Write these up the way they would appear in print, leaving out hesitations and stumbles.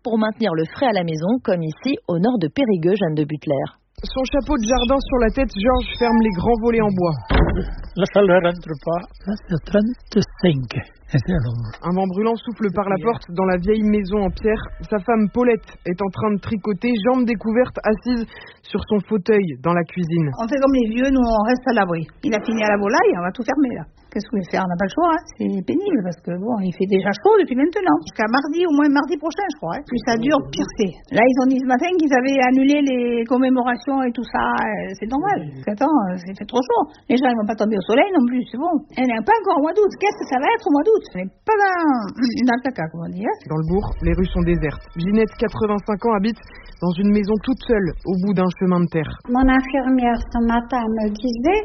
pour maintenir le frais à la maison, comme ici au nord de Périgueux, Jeanne de Butler. Son chapeau de jardin sur la tête, Georges ferme les grands volets en bois. La chaleur rentre pas, là c'est 35. Un vent brûlant souffle par la porte dans la vieille maison en pierre. Sa femme Paulette est en train de tricoter, jambes découvertes, assise sur son fauteuil dans la cuisine. On fait comme les vieux, nous on reste à l'abri. Il a fini à la volaille, on va tout fermer là. Qu'est-ce que vous voulez faire? On n'a pas le choix, hein. C'est pénible parce que bon, il fait déjà chaud depuis maintenant. Jusqu'à mardi, au moins mardi prochain, je crois. Hein. Plus ça dure, pire c'est. Là, ils ont dit ce matin qu'ils avaient annulé les commémorations et tout ça. C'est normal. Attends, c'est fait trop chaud. Les gens ils vont pas tomber au soleil non plus, c'est bon. Elle n'est pas encore au mois d'août. Qu'est-ce que ça va être au mois d'août? On n'est pas dans le caca, comme on dit. Hein. Dans le bourg, les rues sont désertes. Ginette, 85 ans, habite dans une maison toute seule, au bout d'un chemin de terre. Mon infirmière ce matin me disait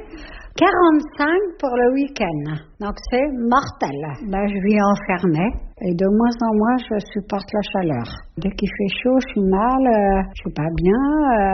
45 pour le week-end. Donc c'est mortel. Là, je vis enfermée et de moins en moins je supporte la chaleur. Dès qu'il fait chaud, je suis mal, je suis pas bien.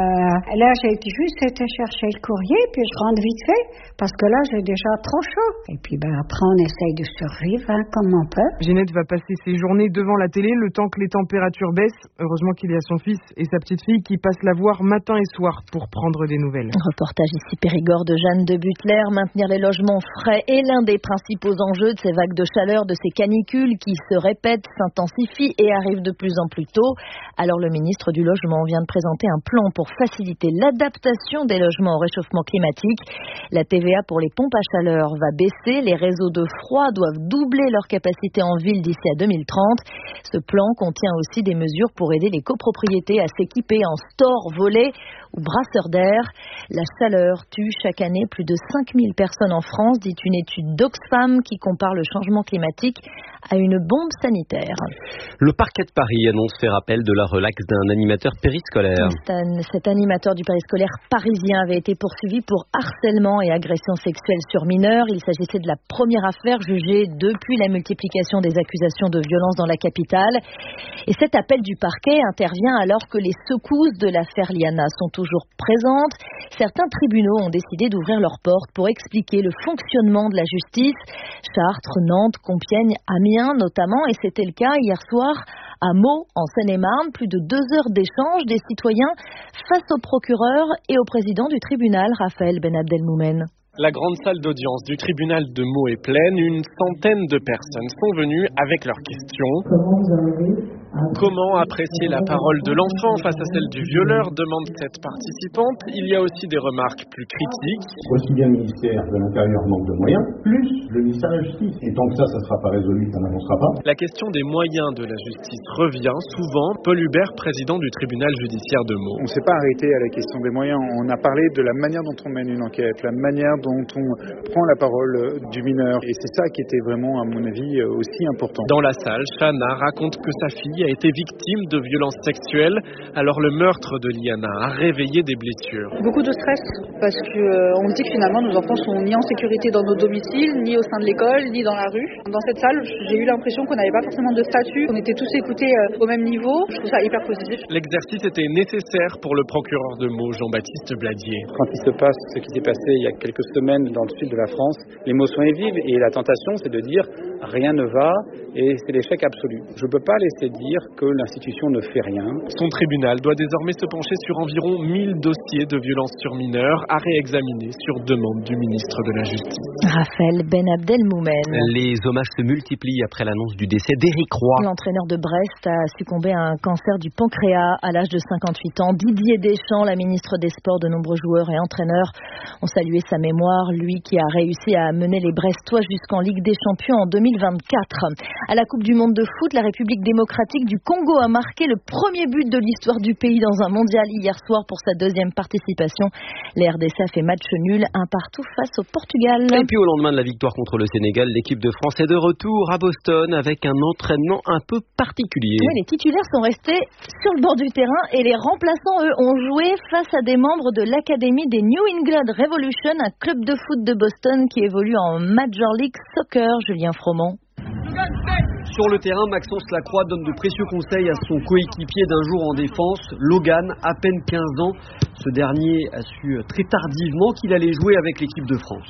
Là, j'ai juste été chercher le courrier puis je rentre vite fait parce que là, j'ai déjà trop chaud. Et puis après, on essaye de survivre comme on peut. Ginette va passer ses journées devant la télé le temps que les températures baissent. Heureusement qu'il y a son fils et sa petite fille qui passent la voir matin et soir pour prendre des nouvelles. Reportage ici Périgord de Jeanne de Butler. Maintenir les logements frais est l'un des principaux enjeux de ces vagues de chaleur, de ces canicules qui se répètent, s'intensifient et arrivent de plus en plus tôt. Alors le ministre du Logement vient de présenter un plan pour faciliter l'adaptation des logements au réchauffement climatique. La TVA pour les pompes à chaleur va baisser. Les réseaux de froid doivent doubler leur capacité en ville d'ici à 2030. Ce plan contient aussi des mesures pour aider les copropriétés à s'équiper en stores volets ou brasseurs d'air. La chaleur tue chaque année plus de 5000 personnes en France, dit une étude d'Oxfam qui compare le changement climatique à une bombe sanitaire. Le parquet de Paris annonce faire appel de la relaxe d'un animateur périscolaire. Cet animateur du périscolaire parisien avait été poursuivi pour harcèlement et agression sexuelle sur mineurs. Il s'agissait de la première affaire jugée depuis la multiplication des accusations de violence dans la capitale. Et cet appel du parquet intervient alors que les secousses de l'affaire Liana sont toujours présentes. Certains tribunaux ont décidé d'ouvrir leurs portes pour expliquer le fonctionnement de la justice. Chartres, Nantes, Compiègne, Amiens notamment, et c'était le cas hier soir à Meaux, en Seine-et-Marne. Plus de 2 heures d'échange des citoyens face au procureur et au président du tribunal, Raphaël Ben Abdelmoumen. La grande salle d'audience du tribunal de Meaux est pleine. Une centaine de personnes sont venues avec leurs questions. Comment apprécier la parole de l'enfant face à celle du violeur, demande cette participante. Il y a aussi des remarques plus critiques. Aussi bien le ministère de l'Intérieur manque de moyens, plus le ministère de la Justice. Et tant que ça ne sera pas résolu, ça n'avancera pas. La question des moyens de la justice revient souvent. Paul Hubert, président du tribunal judiciaire de Meaux. On ne s'est pas arrêté à la question des moyens. On a parlé de la manière dont on mène une enquête, la manière dont on prend la parole du mineur. Et c'est ça qui était vraiment, à mon avis, aussi important. Dans la salle, Chana raconte que sa fille a été victime de violences sexuelles. Alors le meurtre de Liana a réveillé des blessures. Beaucoup de stress parce qu'on se dit que finalement nos enfants sont ni en sécurité dans nos domiciles, ni au sein de l'école, ni dans la rue. Dans cette salle, j'ai eu l'impression qu'on n'avait pas forcément de statut, on était tous écoutés au même niveau. Je trouve ça hyper positif. L'exercice était nécessaire pour le procureur de Meaux, Jean-Baptiste Bladier. Quand il se passe ce qui s'est passé il y a quelques semaines dans le sud de la France, l'émotion est vive et la tentation c'est de dire rien ne va et c'est l'échec absolu. Je ne peux pas laisser dire que l'institution ne fait rien. Son tribunal doit désormais se pencher sur environ 1000 dossiers de violences sur mineurs à réexaminer sur demande du ministre de la Justice. Raphaël Ben Abdelmoumen. Les hommages se multiplient après l'annonce du décès d'Éric Roy. L'entraîneur de Brest a succombé à un cancer du pancréas à l'âge de 58 ans. Didier Deschamps, la ministre des Sports, de nombreux joueurs et entraîneurs ont salué sa mémoire. Lui qui a réussi à mener les Brestois jusqu'en Ligue des Champions en 2024. À la Coupe du Monde de foot, la République démocratique du Congo a marqué le premier but de l'histoire du pays dans un mondial hier soir pour sa deuxième participation. Les RDC a fait match nul, 1-1 face au Portugal. Et puis au lendemain de la victoire contre le Sénégal, l'équipe de France est de retour à Boston avec un entraînement un peu particulier. Oui, les titulaires sont restés sur le bord du terrain et les remplaçants, eux, ont joué face à des membres de l'académie des New England Revolution, un club de foot de Boston qui évolue en Major League Soccer. Julien Froment. Sur le terrain, Maxence Lacroix donne de précieux conseils à son coéquipier d'un jour en défense, Logan, à peine 15 ans. Ce dernier a su très tardivement qu'il allait jouer avec l'équipe de France.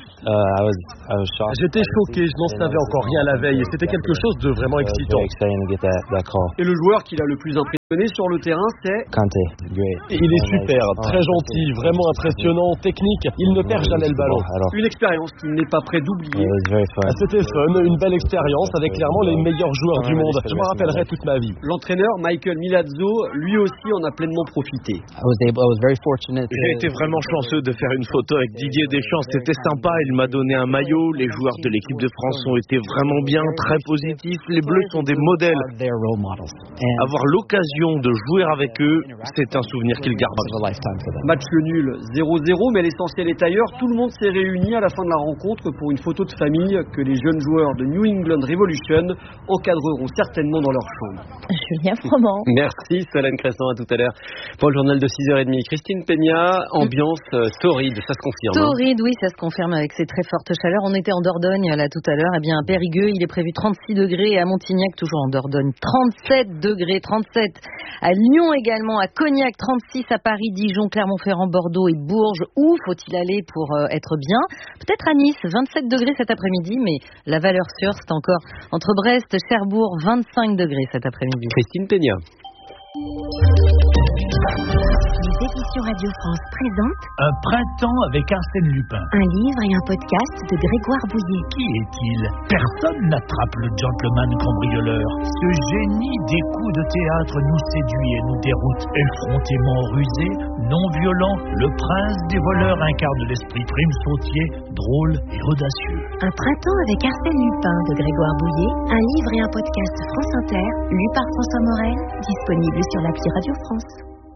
J'étais choqué, je n'en savais encore rien la veille et c'était quelque chose de vraiment excitant. Et le joueur qui l'a le plus impressionné Sur le terrain, c'est Kanté. Il est super, très gentil, vraiment impressionnant, technique, il ne perd jamais le ballon. Une expérience qu'il n'est pas prêt d'oublier. C'était fun, une belle expérience avec clairement les meilleurs joueurs du monde. Je me rappellerai toute ma vie. L'entraîneur Michael Milazzo, lui aussi en a pleinement profité. J'ai été vraiment chanceux de faire une photo avec Didier Deschamps, c'était sympa, il m'a donné un maillot, les joueurs de l'équipe de France ont été vraiment bien, très positifs, les Bleus sont des modèles. Avoir l'occasion de jouer avec eux, c'est un souvenir qu'ils gardent. Match nul 0-0, mais l'essentiel est ailleurs. Tout le monde s'est réuni à la fin de la rencontre pour une photo de famille que les jeunes joueurs de New England Revolution encadreront certainement dans leur chambre. Julien Froment. Merci Solène Cresson, à tout à l'heure pour le journal de 6h30. Christine Peña, ambiance torride, ça se confirme. Torride, oui, ça se confirme avec ces très fortes chaleurs. On était en Dordogne là tout à l'heure. Eh bien à Périgueux, il est prévu 36 degrés et à Montignac, toujours en Dordogne, 37 degrés, 37. À Lyon également, à Cognac 36, à Paris, Dijon, Clermont-Ferrand, Bordeaux et Bourges. Où faut-il aller pour être bien? Peut-être à Nice, 27 degrés cet après-midi, mais la valeur sûre, c'est encore entre Brest et Cherbourg, 25 degrés cet après-midi. Christine Peña. Les éditions Radio France présentent Un printemps avec Arsène Lupin. Un livre et un podcast de Grégoire Bouillet. Qui est-il? Personne n'attrape le gentleman cambrioleur. Ce génie des coups de théâtre nous séduit et nous déroute. Effrontément rusé, non violent, le prince des voleurs incarne l'esprit prime sautier, drôle et audacieux. Un printemps avec Arsène Lupin de Grégoire Bouillet. Un livre et un podcast France Inter, lu par François Morel, disponible sur l'appli Radio France.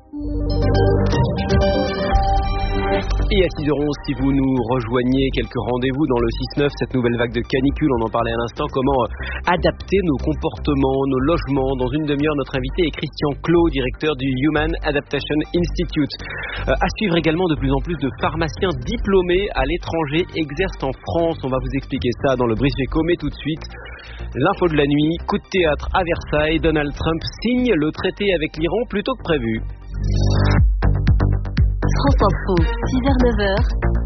Et à 6h11, si vous nous rejoignez, quelques rendez-vous dans le 6-9, cette nouvelle vague de canicule, on en parlait à l'instant, comment adapter nos comportements, nos logements. Dans une demi-heure, notre invité est Christian Clot, directeur du Human Adaptation Institute. À suivre également, de plus en plus de pharmaciens diplômés à l'étranger exercent en France. On va vous expliquer ça dans le Brief Éco, mais tout de suite, l'info de la nuit, coup de théâtre à Versailles, Donald Trump signe le traité avec l'Iran plus tôt que prévu. France Info, 6h-9h,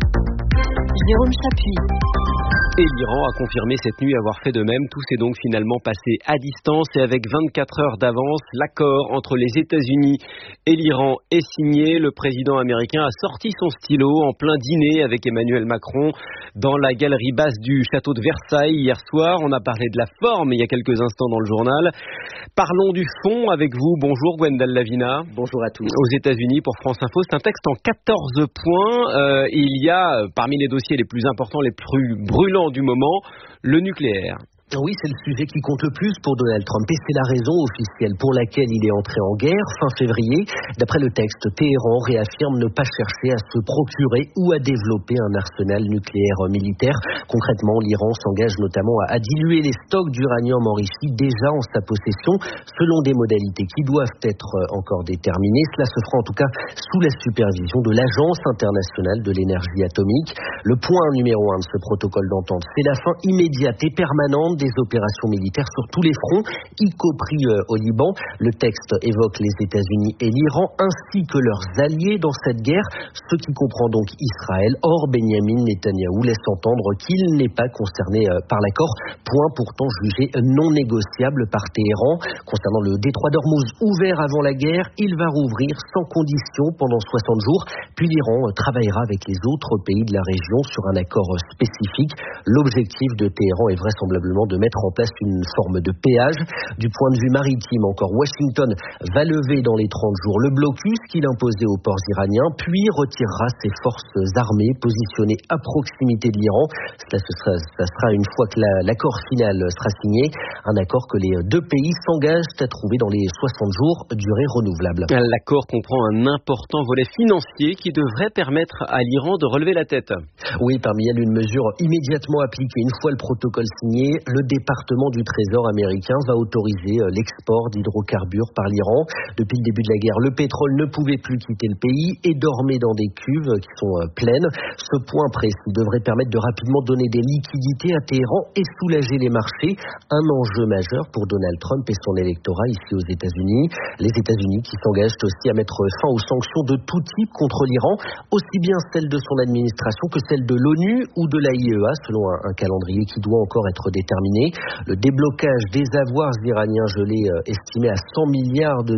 Jérôme Chapuis. Et l'Iran a confirmé cette nuit avoir fait de même. Tout s'est donc finalement passé à distance et avec 24 heures d'avance. L'accord entre les États-Unis et l'Iran est signé. Le président américain a sorti son stylo en plein dîner avec Emmanuel Macron dans la galerie basse du château de Versailles hier soir. On a parlé de la forme il y a quelques instants dans le journal. Parlons du fond avec vous. Bonjour Gwendal Lavina. Bonjour à tous. Aux États-Unis pour France Info, c'est un texte en 14 points. Il y a parmi les dossiers les plus importants, les plus brûlants du moment, le nucléaire. Oui, c'est le sujet qui compte le plus pour Donald Trump et c'est la raison officielle pour laquelle il est entré en guerre fin février. D'après le texte, Téhéran réaffirme ne pas chercher à se procurer ou à développer un arsenal nucléaire militaire. Concrètement, l'Iran s'engage notamment à diluer les stocks d'uranium enrichi déjà en sa possession selon des modalités qui doivent être encore déterminées. Cela se fera en tout cas sous la supervision de l'Agence internationale de l'énergie atomique. Le point numéro 1 de ce protocole d'entente, c'est la fin immédiate et permanente des opérations militaires sur tous les fronts, y compris au Liban. Le texte évoque les États-Unis et l'Iran, ainsi que leurs alliés dans cette guerre, ce qui comprend donc Israël. Or, Benyamin Netanyahou laisse entendre qu'il n'est pas concerné par l'accord, point pourtant jugé non négociable par Téhéran. Concernant le détroit d'Ormuz, ouvert avant la guerre, il va rouvrir sans condition pendant 60 jours, puis l'Iran travaillera avec les autres pays de la région sur un accord spécifique. L'objectif de Téhéran est vraisemblablement de mettre en place une forme de péage. Du point de vue maritime, encore, Washington va lever dans les 30 jours le blocus qu'il imposait aux ports iraniens, puis retirera ses forces armées positionnées à proximité de l'Iran. Ça sera une fois que l'accord final sera signé, un accord que les deux pays s'engagent à trouver dans les 60 jours, durée renouvelable. L'accord comprend un important volet financier qui devrait permettre à l'Iran de relever la tête. Oui, parmi elles, une mesure immédiatement appliquée une fois le protocole signé. Le département du Trésor américain va autoriser l'export d'hydrocarbures par l'Iran. Depuis le début de la guerre, le pétrole ne pouvait plus quitter le pays et dormait dans des cuves qui sont pleines. Ce point précis devrait permettre de rapidement donner des liquidités à Téhéran et soulager les marchés. Un enjeu majeur pour Donald Trump et son électorat ici aux États-Unis. Les États-Unis qui s'engagent aussi à mettre fin aux sanctions de tout type contre l'Iran, aussi bien celles de son administration que celles de l'ONU ou de l'AIEA, selon un calendrier qui doit encore être déterminé. Le déblocage des avoirs iraniens gelés estimé à 100 milliards de dollars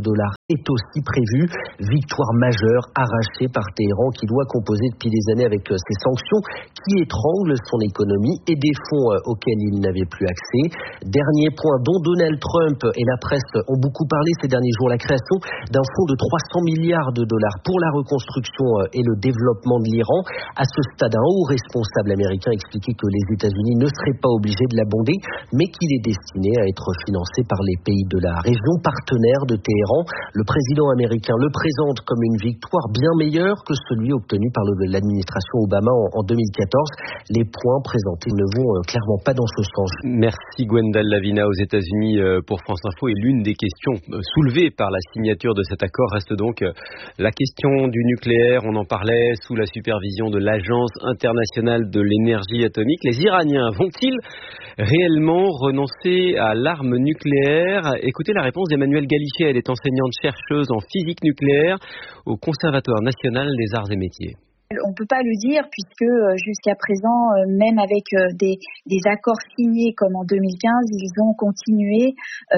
est aussi prévu. Victoire majeure arrachée par Téhéran qui doit composer depuis des années avec ces sanctions qui étranglent son économie et des fonds auxquels il n'avait plus accès. Dernier point dont Donald Trump et la presse ont beaucoup parlé ces derniers jours, la création d'un fonds de 300 milliards de dollars pour la reconstruction et le développement de l'Iran. À ce stade, un haut responsable américain expliquait que les États-Unis ne seraient pas obligés de l'abonder, mais qu'il est destiné à être financé par les pays de la région partenaires de Téhéran. Le président américain le présente comme une victoire bien meilleure que celui obtenu par l'administration Obama en 2014. Les points présentés ne vont clairement pas dans ce sens. Merci Gwendal Lavina. Aux États-Unis pour France Info, et l'une des questions soulevées par la signature de cet accord reste donc la question du nucléaire. On en parlait sous la supervision de l'Agence internationale de l'énergie atomique. Les Iraniens vont-ils réellement renoncer à l'arme nucléaire? Écoutez la réponse d'Emmanuelle Galichet. Elle est enseignante-chercheuse en physique nucléaire au Conservatoire national des arts et métiers. On ne peut pas le dire puisque jusqu'à présent, même avec des accords signés comme en 2015, ils ont continué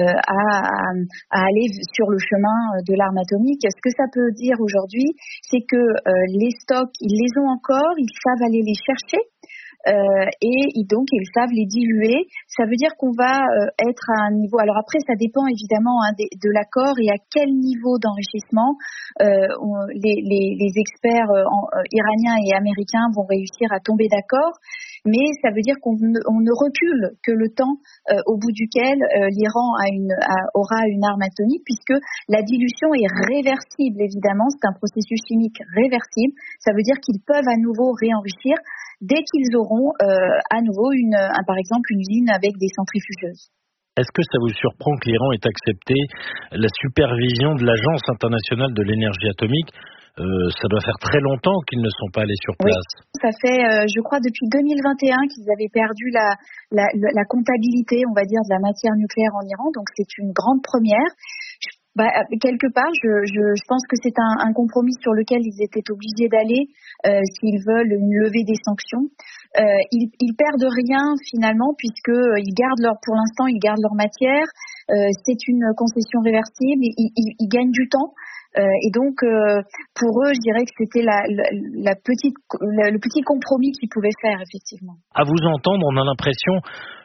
à aller sur le chemin de l'arme atomique. Ce que ça peut dire aujourd'hui, c'est que les stocks, ils les ont encore, ils savent aller les chercher. Et donc ils savent les diluer. Ça veut dire qu'on va être à un niveau. Alors après, ça dépend évidemment de l'accord et à quel niveau d'enrichissement les experts iraniens et américains vont réussir à tomber d'accord. Mais ça veut dire qu'on ne recule que le temps au bout duquel l'Iran aura une arme atomique, puisque la dilution est réversible. Évidemment, c'est un processus chimique réversible. Ça veut dire qu'ils peuvent à nouveau réenrichir dès qu'ils auront à nouveau par exemple une usine avec des centrifugeuses. Est-ce que ça vous surprend que l'Iran ait accepté la supervision de l'Agence internationale de l'énergie atomique? Ça doit faire très longtemps qu'ils ne sont pas allés sur place. Oui, ça fait, je crois, depuis 2021 qu'ils avaient perdu la comptabilité, on va dire, de la matière nucléaire en Iran. Donc c'est une grande première. Quelque part, je pense que c'est un compromis sur lequel ils étaient obligés d'aller s'ils veulent une levée des sanctions. Ils perdent rien finalement puisque pour l'instant ils gardent leur matière. C'est une concession réversible. Ils gagnent du temps. Et donc, pour eux, je dirais que c'était le petit compromis qu'ils pouvaient faire, effectivement. À vous entendre, on a l'impression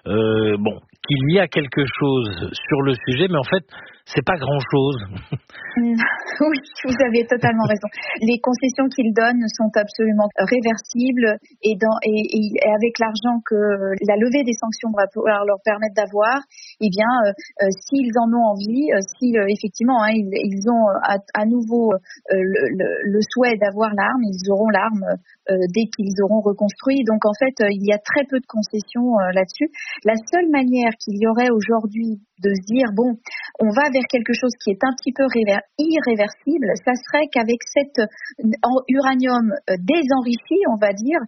qu'il y a quelque chose sur le sujet, mais en fait, c'est pas grand-chose. Oui, vous avez totalement raison. Les concessions qu'ils donnent sont absolument réversibles et avec l'argent que la levée des sanctions va pouvoir leur permettre d'avoir, eh bien, s'ils en ont envie, si effectivement ils ont à nouveau le souhait d'avoir l'arme, ils auront l'arme dès qu'ils auront reconstruit. Donc en fait, il y a très peu de concessions là-dessus. La seule manière qu'il y aurait aujourd'hui de se dire on va vers quelque chose qui est un petit peu irréversible, ça serait qu'avec cet uranium désenrichi, on va dire,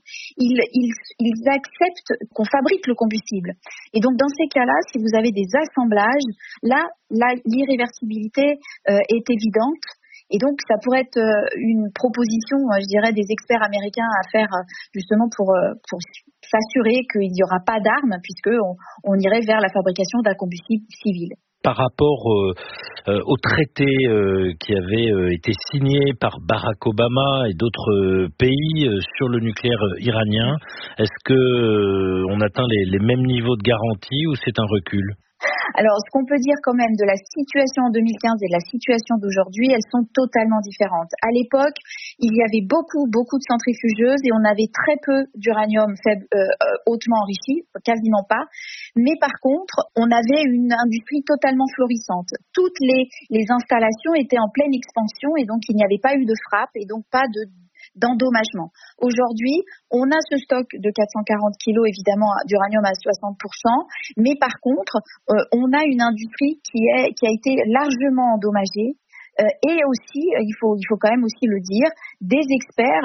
ils acceptent qu'on fabrique le combustible. Et donc dans ces cas-là, si vous avez des assemblages, là l'irréversibilité est évidente. Et donc, ça pourrait être une proposition, je dirais, des experts américains à faire justement pour s'assurer qu'il n'y aura pas d'armes, puisqu'on irait vers la fabrication d'un combustible civil. Par rapport au traité qui avait été signé par Barack Obama et d'autres pays sur le nucléaire iranien, est-ce que on atteint les mêmes niveaux de garantie ou c'est un recul ? Alors, ce qu'on peut dire quand même de la situation en 2015 et de la situation d'aujourd'hui, elles sont totalement différentes. À l'époque, il y avait beaucoup de centrifugeuses et on avait très peu d'uranium hautement enrichi, quasiment pas. Mais par contre, on avait une industrie totalement florissante. Toutes les installations étaient en pleine expansion et donc il n'y avait pas eu de frappe et donc pas d'endommagement. Aujourd'hui, on a ce stock de 440 kilos, évidemment, d'uranium à 60%, mais par contre, on a une industrie qui a été largement endommagée. Et aussi, il faut quand même aussi le dire, des experts,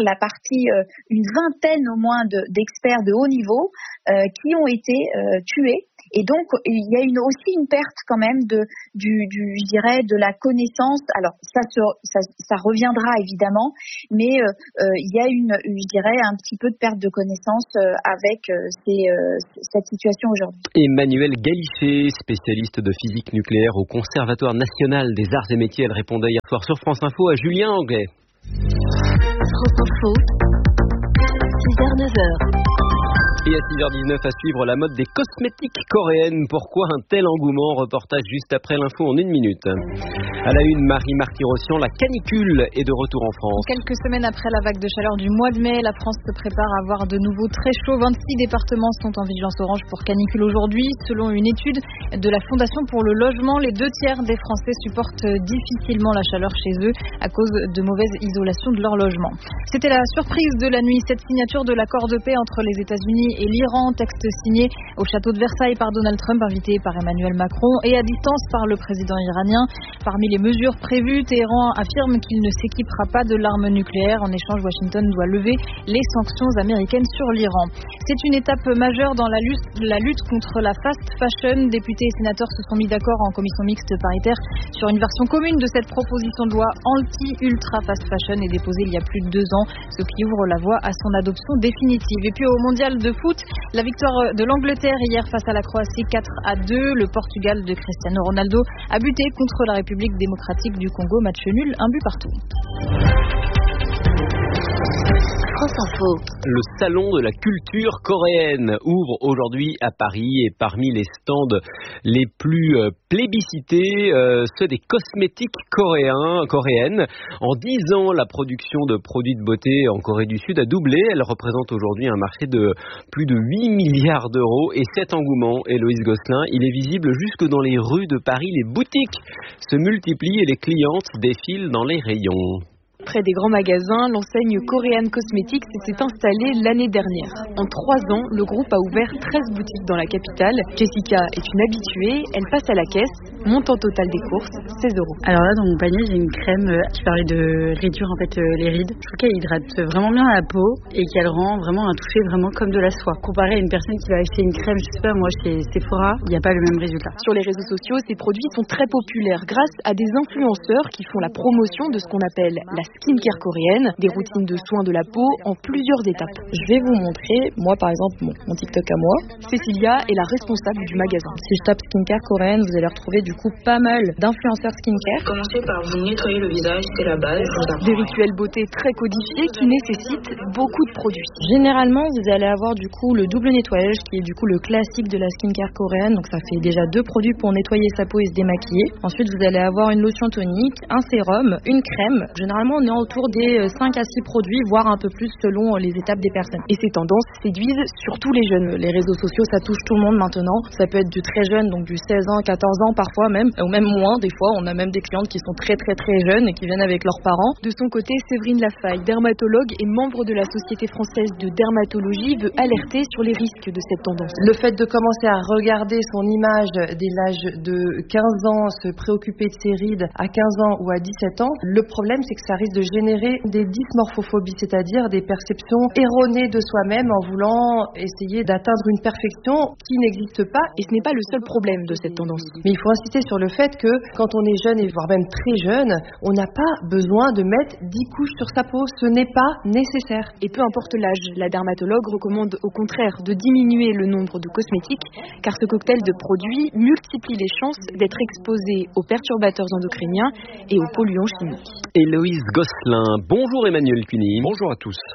une vingtaine au moins d'experts de haut niveau qui ont été tués. Et donc, il y a aussi une perte quand même je dirais, de la connaissance. Alors, ça reviendra évidemment, mais il y a je dirais, un petit peu de perte de connaissance avec cette situation aujourd'hui. Emmanuelle Galichet, spécialiste de physique nucléaire au Conservatoire national des arts et métiers, elle répondait demandait hier soir sur France Info à Julien Anglais. France Info, 6h-9h. Et à 6h19 à suivre la mode des cosmétiques coréennes. Pourquoi un tel engouement? Reportage juste après l'info en 1 minute. À la une, Marie Marty-Rossian, la canicule est de retour en France. Quelques semaines après la vague de chaleur du mois de mai, la France se prépare à avoir de nouveau très chaud. 26 départements sont en vigilance orange pour canicule aujourd'hui. Selon une étude de la Fondation pour le logement, les 2/3 des Français supportent difficilement la chaleur chez eux à cause de mauvaise isolation de leur logement. C'était la surprise de la nuit, cette signature de l'accord de paix entre les États-Unis et l'Iran, texte signé au château de Versailles par Donald Trump, invité par Emmanuel Macron et à distance par le président iranien. Parmi les mesures prévues, Téhéran affirme qu'il ne s'équipera pas de l'arme nucléaire. En échange, Washington doit lever les sanctions américaines sur l'Iran. C'est une étape majeure dans la lutte contre la fast fashion. Députés et sénateurs se sont mis d'accord en commission mixte paritaire sur une version commune de cette proposition de loi anti-ultra fast fashion et déposée il y a plus de 2 ans, ce qui ouvre la voie à son adoption définitive. Et puis au mondial de foot, la victoire de l'Angleterre hier face à la Croatie 4-2. Le Portugal de Cristiano Ronaldo a buté contre la République démocratique du Congo. Match nul, 1 but partout. France Info. Le salon de la culture coréenne ouvre aujourd'hui à Paris et parmi les stands les plus plébiscités, ceux des cosmétiques coréennes. En 10 ans, la production de produits de beauté en Corée du Sud a doublé. Elle représente aujourd'hui un marché de plus de 8 milliards d'euros. Et cet engouement, Héloïse Gosselin, il est visible jusque dans les rues de Paris. Les boutiques se multiplient et les clientes défilent dans les rayons. Près des grands magasins, l'enseigne Korean Cosmetics s'est installée l'année dernière. En 3 ans, le groupe a ouvert 13 boutiques dans la capitale. Jessica est une habituée, elle passe à la caisse, montant total des courses, 16 €. Alors là, dans mon panier, j'ai une crème qui permet de réduire les rides. Je trouve qu'elle hydrate vraiment bien la peau et qu'elle rend vraiment un toucher vraiment comme de la soie. Comparé à une personne qui va acheter une crème, je sais pas moi, chez Sephora, il n'y a pas le même résultat. Sur les réseaux sociaux, ces produits sont très populaires grâce à des influenceurs qui font la promotion de ce qu'on appelle la skincare coréenne, des routines de soins de la peau en plusieurs étapes. Je vais vous montrer, moi par exemple, mon TikTok à moi. Cécilia est la responsable du magasin. Si je tape skincare coréenne, vous allez retrouver du coup pas mal d'influenceurs skincare. Commencez par vous nettoyer le visage, c'est la base. Des rituels beauté très codifiés qui nécessitent beaucoup de produits. Généralement, vous allez avoir du coup le double nettoyage qui est du coup le classique de la skincare coréenne. Donc ça fait déjà 2 produits pour nettoyer sa peau et se démaquiller. Ensuite, vous allez avoir une lotion tonique, un sérum, une crème. Généralement, on est autour des 5 à 6 produits, voire un peu plus selon les étapes des personnes. Et ces tendances séduisent surtout les jeunes. Les réseaux sociaux, ça touche tout le monde maintenant. Ça peut être du très jeune, donc du 16 ans, 14 ans parfois même, ou même moins des fois. On a même des clientes qui sont très très très jeunes et qui viennent avec leurs parents. De son côté, Séverine Lafaille, dermatologue et membre de la Société française de dermatologie, veut alerter sur les risques de cette tendance. Le fait de commencer à regarder son image dès l'âge de 15 ans, se préoccuper de ses rides à 15 ans ou à 17 ans, le problème c'est que ça risque de générer des dysmorphophobies, c'est-à-dire des perceptions erronées de soi-même en voulant essayer d'atteindre une perfection qui n'existe pas. Et ce n'est pas le seul problème de cette tendance. Mais il faut insister sur le fait que quand on est jeune, et voire même très jeune, on n'a pas besoin de mettre 10 couches sur sa peau. Ce n'est pas nécessaire. Et peu importe l'âge, la dermatologue recommande au contraire de diminuer le nombre de cosmétiques, car ce cocktail de produits multiplie les chances d'être exposé aux perturbateurs endocriniens et aux polluants chimiques. Héloïse Gosselin, bonjour Emmanuel Cuny. Bonjour à tous.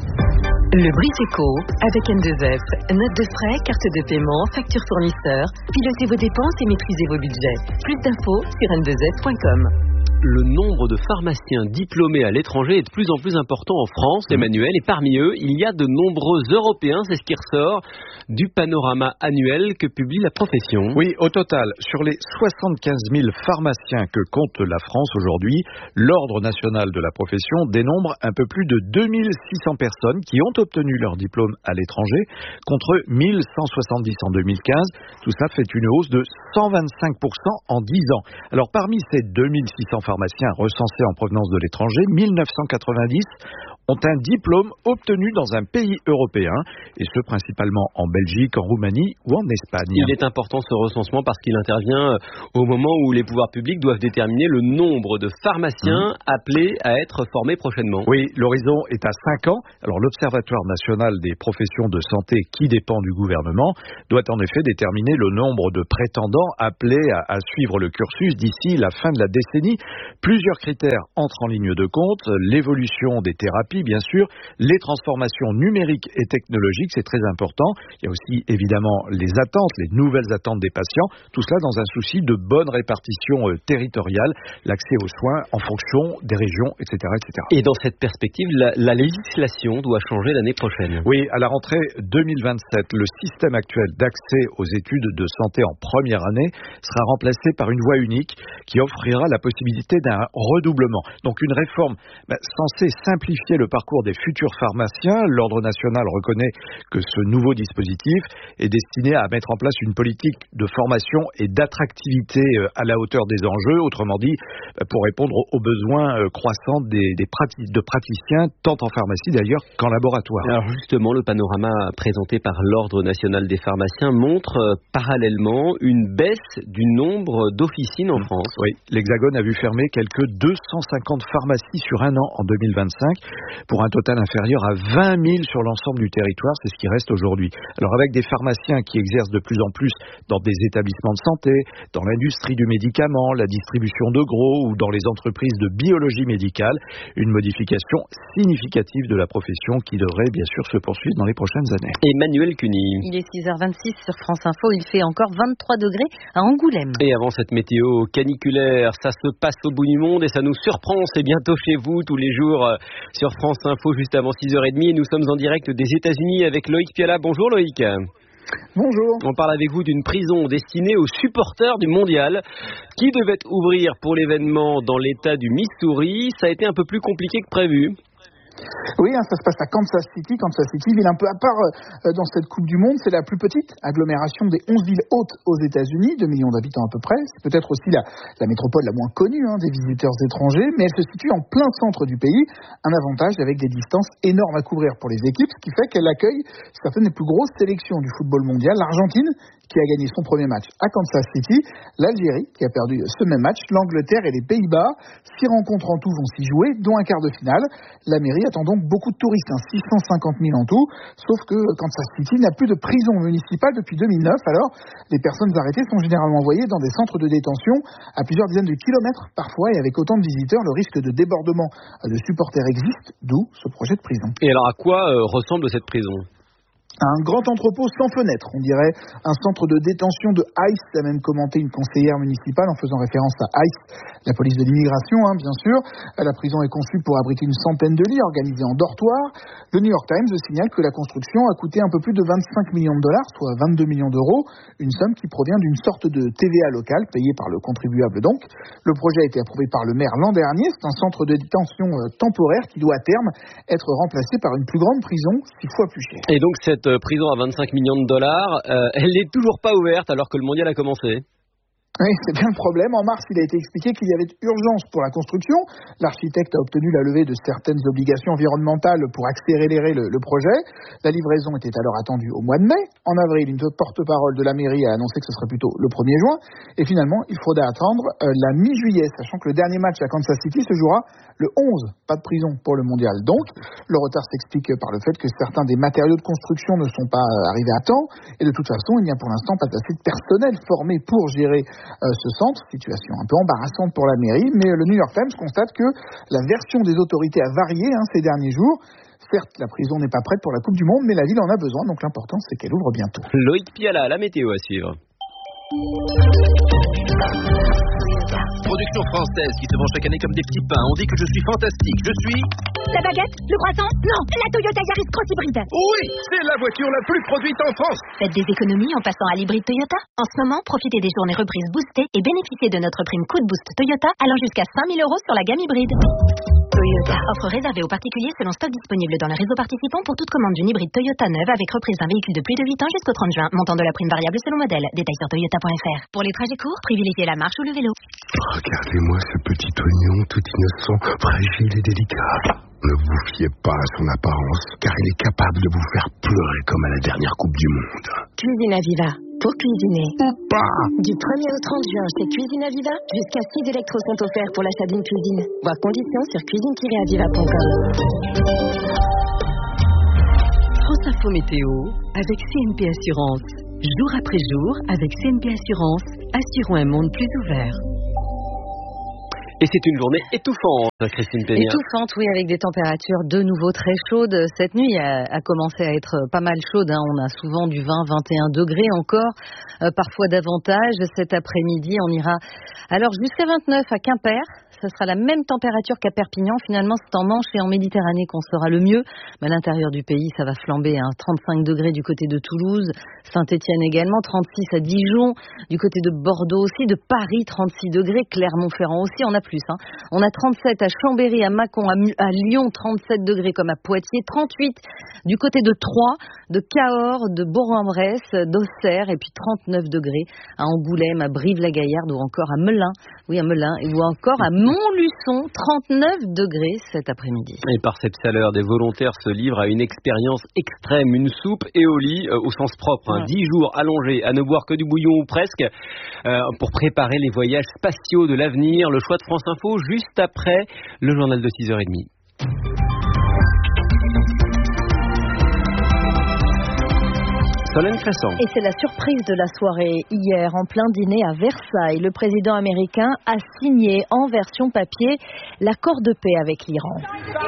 Le Brief Éco avec N2F. Note de frais, carte de paiement, facture fournisseur. Pilotez vos dépenses et maîtrisez vos budgets. Plus d'infos sur n2f.com. Le nombre de pharmaciens diplômés à l'étranger est de plus en plus important en France, Emmanuel, et parmi eux, il y a de nombreux Européens, c'est ce qui ressort du panorama annuel que publie la profession. Oui, au total, sur les 75 000 pharmaciens que compte la France aujourd'hui, l'Ordre national de la profession dénombre un peu plus de 2600 personnes qui ont obtenu leur diplôme à l'étranger, contre 1170 en 2015. Tout ça fait une hausse de 125% en 10 ans. Alors parmi ces 2600 pharmaciens recensés en provenance de l'étranger, 1990 ont un diplôme obtenu dans un pays européen, et ce principalement en Belgique, en Roumanie ou en Espagne. Il est important ce recensement parce qu'il intervient au moment où les pouvoirs publics doivent déterminer le nombre de pharmaciens appelés à être formés prochainement. Oui, l'horizon est à 5 ans. Alors l'Observatoire national des professions de santé, qui dépend du gouvernement, doit en effet déterminer le nombre de prétendants appelés à suivre le cursus d'ici la fin de la décennie. Plusieurs critères entrent en ligne de compte. L'évolution des thérapies, bien sûr, les transformations numériques et technologiques, c'est très important. Il y a aussi évidemment les attentes, les nouvelles attentes des patients. Tout cela dans un souci de bonne répartition territoriale, l'accès aux soins en fonction des régions, etc., etc. Et dans cette perspective, la législation doit changer l'année prochaine. Oui, à la rentrée 2027, le système actuel d'accès aux études de santé en première année sera remplacé par une voie unique qui offrira la possibilité d'un redoublement. Donc une réforme censée simplifier le parcours des futurs pharmaciens. L'Ordre national reconnaît que ce nouveau dispositif est destiné à mettre en place une politique de formation et d'attractivité à la hauteur des enjeux, autrement dit, pour répondre aux besoins croissants de praticiens, tant en pharmacie d'ailleurs qu'en laboratoire. Alors justement, le panorama présenté par l'Ordre national des pharmaciens montre parallèlement une baisse du nombre d'officines en France. Oui, l'Hexagone a vu fermer quelques 250 pharmacies sur un an en 2025, pour un total inférieur à 20 000 sur l'ensemble du territoire, c'est ce qui reste aujourd'hui. Alors avec des pharmaciens qui exercent de plus en plus dans des établissements de santé, dans l'industrie du médicament, la distribution de gros ou dans les entreprises de biologie médicale, une modification significative de la profession qui devrait bien sûr se poursuivre dans les prochaines années. Emmanuel Cuny. Il est 6h26 sur France Info, il fait encore 23 degrés à Angoulême. Et avant cette météo caniculaire, ça se passe au bout du monde et ça nous surprend, c'est bientôt chez vous tous les jours sur France Info juste avant 6h30 et nous sommes en direct des États-Unis avec Loïc Piala. Bonjour Loïc. Bonjour. On parle avec vous d'une prison destinée aux supporters du mondial qui devait ouvrir pour l'événement dans l'état du Missouri. Ça a été un peu plus compliqué que prévu. Oui, ça se passe à Kansas City. Kansas City, ville un peu à part dans cette Coupe du Monde. C'est la plus petite agglomération des 11 villes hautes aux États-Unis, 2 millions d'habitants à peu près. C'est peut-être aussi la métropole la moins connue des visiteurs étrangers, mais elle se situe en plein centre du pays. Un avantage avec des distances énormes à couvrir pour les équipes, ce qui fait qu'elle accueille certaines des plus grosses sélections du football mondial. L'Argentine, qui a gagné son premier match à Kansas City, l'Algérie, qui a perdu ce même match, l'Angleterre et les Pays-Bas. 6 rencontres en tout vont s'y jouer, dont un quart de finale. La mairie attend donc beaucoup de touristes, 650 000 en tout, sauf que Kansas City n'a plus de prison municipale depuis 2009, alors les personnes arrêtées sont généralement envoyées dans des centres de détention à plusieurs dizaines de kilomètres parfois, et avec autant de visiteurs, le risque de débordement de supporters existe, d'où ce projet de prison. Et alors à quoi ressemble cette prison ? Un grand entrepôt sans fenêtre, on dirait un centre de détention de ICE, a même commenté une conseillère municipale en faisant référence à ICE, la police de l'immigration, bien sûr. La prison est conçue pour abriter une centaine de lits organisés en dortoirs. Le New York Times signale que la construction a coûté un peu plus de 25 millions de dollars, soit 22 millions d'euros, une somme qui provient d'une sorte de TVA locale, payée par le contribuable donc. Le projet a été approuvé par le maire l'an dernier. C'est un centre de détention temporaire qui doit à terme être remplacé par une plus grande prison, 6 fois plus chère. Et donc cette prison à 25 millions de dollars, elle n'est toujours pas ouverte alors que le mondial a commencé. Oui, c'est bien le problème. En mars, il a été expliqué qu'il y avait urgence pour la construction. L'architecte a obtenu la levée de certaines obligations environnementales pour accélérer le projet. La livraison était alors attendue au mois de mai. En avril, une porte-parole de la mairie a annoncé que ce serait plutôt le 1er juin. Et finalement, il faudra attendre la mi-juillet, sachant que le dernier match à Kansas City se jouera le 11. Pas de prison pour le mondial. Donc, le retard s'explique par le fait que certains des matériaux de construction ne sont pas arrivés à temps. Et de toute façon, il n'y a pour l'instant pas assez de personnel formé pour gérer ce centre, situation un peu embarrassante pour la mairie, mais le New York Times constate que la version des autorités a varié ces derniers jours. Certes, la prison n'est pas prête pour la Coupe du Monde, mais la ville en a besoin, donc l'important c'est qu'elle ouvre bientôt. Loïc Piala, la météo à suivre. Production française qui se vend chaque année comme des petits pains. On dit que je suis fantastique. Je suis... La baguette? Le croissant? Non, la Toyota Yaris Cross hybride. Oui, c'est la voiture la plus produite en France. Faites des économies en passant à l'hybride Toyota. En ce moment, profitez des journées reprises boostées et bénéficiez de notre prime Coup de Boost Toyota allant jusqu'à 5 000 € sur la gamme hybride. Toyota. Offre réservée aux particuliers selon stock disponible dans le réseau participant pour toute commande d'une hybride Toyota neuve avec reprise d'un véhicule de plus de 8 ans jusqu'au 30 juin. Montant de la prime variable selon modèle. Détails sur toyota.fr. Pour les trajets courts, privilégiez la marche ou le vélo. Regardez-moi ce petit oignon tout innocent, fragile et délicat. Ne vous fiez pas à son apparence, car il est capable de vous faire pleurer comme à la dernière Coupe du Monde. Cuisine Aviva. Pour cuisiner. Ou pas. Du 1er au 30 juin chez Cuisine Aviva, jusqu'à 6 électros sont offerts pour l'achat d'une cuisine. Voir conditions sur cuisine-aviva.com. France Info Météo avec CNP Assurance. Jour après jour, avec CNP Assurance, assurons un monde plus ouvert. Et c'est une journée étouffante, Christine Peña. Étouffante, oui, avec des températures de nouveau très chaudes. Cette nuit a commencé à être pas mal chaude. On a souvent du 20-21 degrés encore, parfois davantage. Cet après-midi, on ira alors jusqu'à 29 à Quimper. Ça sera la même température qu'à Perpignan. Finalement, c'est en Manche et en Méditerranée qu'on sera le mieux. Mais à l'intérieur du pays, ça va flamber. 35 degrés du côté de Toulouse, Saint-Étienne également, 36 à Dijon, du côté de Bordeaux aussi, de Paris, 36 degrés, Clermont-Ferrand aussi, on a plus. On a 37 à Chambéry, à Mâcon, à Lyon, 37 degrés comme à Poitiers, 38 du côté de Troyes, de Cahors, de Bourg-en-Bresse, d'Auxerre, et puis 39 degrés à Angoulême, à Brive-la-Gaillarde ou encore à Melun. Oui, à Melun, ou encore à Montluçon, 39 degrés cet après-midi. Et par cette chaleur, des volontaires se livrent à une expérience extrême, une soupe et au lit, au sens propre. 10 jours allongés à ne boire que du bouillon ou presque, pour préparer les voyages spatiaux de l'avenir. Le choix de France Info, juste après le journal de 6h30. Et c'est la surprise de la soirée. Hier, en plein dîner à Versailles, le président américain a signé en version papier l'accord de paix avec l'Iran.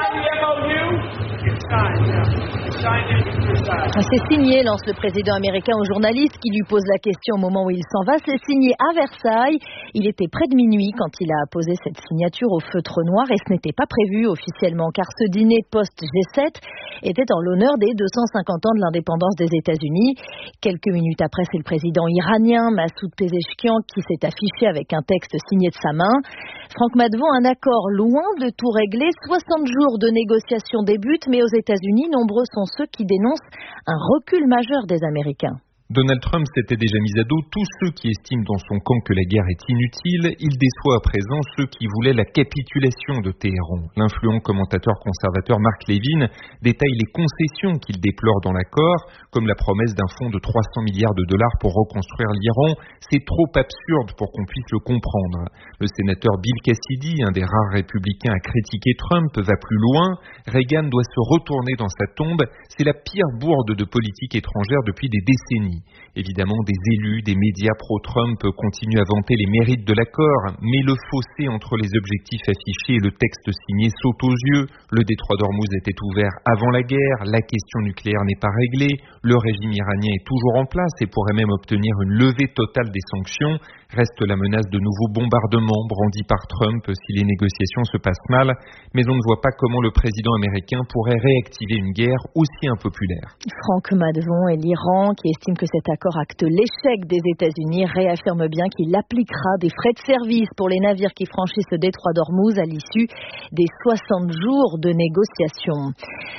C'est signé, lance le président américain aux journalistes qui lui posent la question au moment où il s'en va. C'est signé à Versailles. Il était près de minuit quand il a posé cette signature au feutre noir et ce n'était pas prévu officiellement car ce dîner post-G7 était en l'honneur des 250 ans de l'indépendance des États-Unis. Quelques minutes après, c'est le président iranien Massoud Pezeshkian qui s'est affiché avec un texte signé de sa main. Franck Madevon, un accord loin de tout régler. 60 jours de négociations débutent, mais aux États-Unis, nombreux sont ceux qui dénoncent un recul majeur des Américains. Donald Trump s'était déjà mis à dos tous ceux qui estiment dans son camp que la guerre est inutile. Il déçoit à présent ceux qui voulaient la capitulation de Téhéran. L'influent commentateur conservateur Mark Levin détaille les concessions qu'il déplore dans l'accord, comme la promesse d'un fonds de 300 milliards de dollars pour reconstruire l'Iran. C'est trop absurde pour qu'on puisse le comprendre. Le sénateur Bill Cassidy, un des rares républicains à critiquer Trump, va plus loin. Reagan doit se retourner dans sa tombe. C'est la pire bourde de politique étrangère depuis des décennies. Évidemment, des élus, des médias pro-Trump continuent à vanter les mérites de l'accord, mais le fossé entre les objectifs affichés et le texte signé saute aux yeux. Le détroit d'Ormuz était ouvert avant la guerre, la question nucléaire n'est pas réglée, le régime iranien est toujours en place et pourrait même obtenir une levée totale des sanctions. Reste la menace de nouveaux bombardements brandis par Trump si les négociations se passent mal, mais on ne voit pas comment le président américain pourrait réactiver une guerre aussi impopulaire. Franck Madevon et l'Iran, qui estime que cet accord acte l'échec des États-Unis, réaffirme bien qu'il appliquera des frais de service pour les navires qui franchissent le détroit d'Ormuz à l'issue des 60 jours de négociations.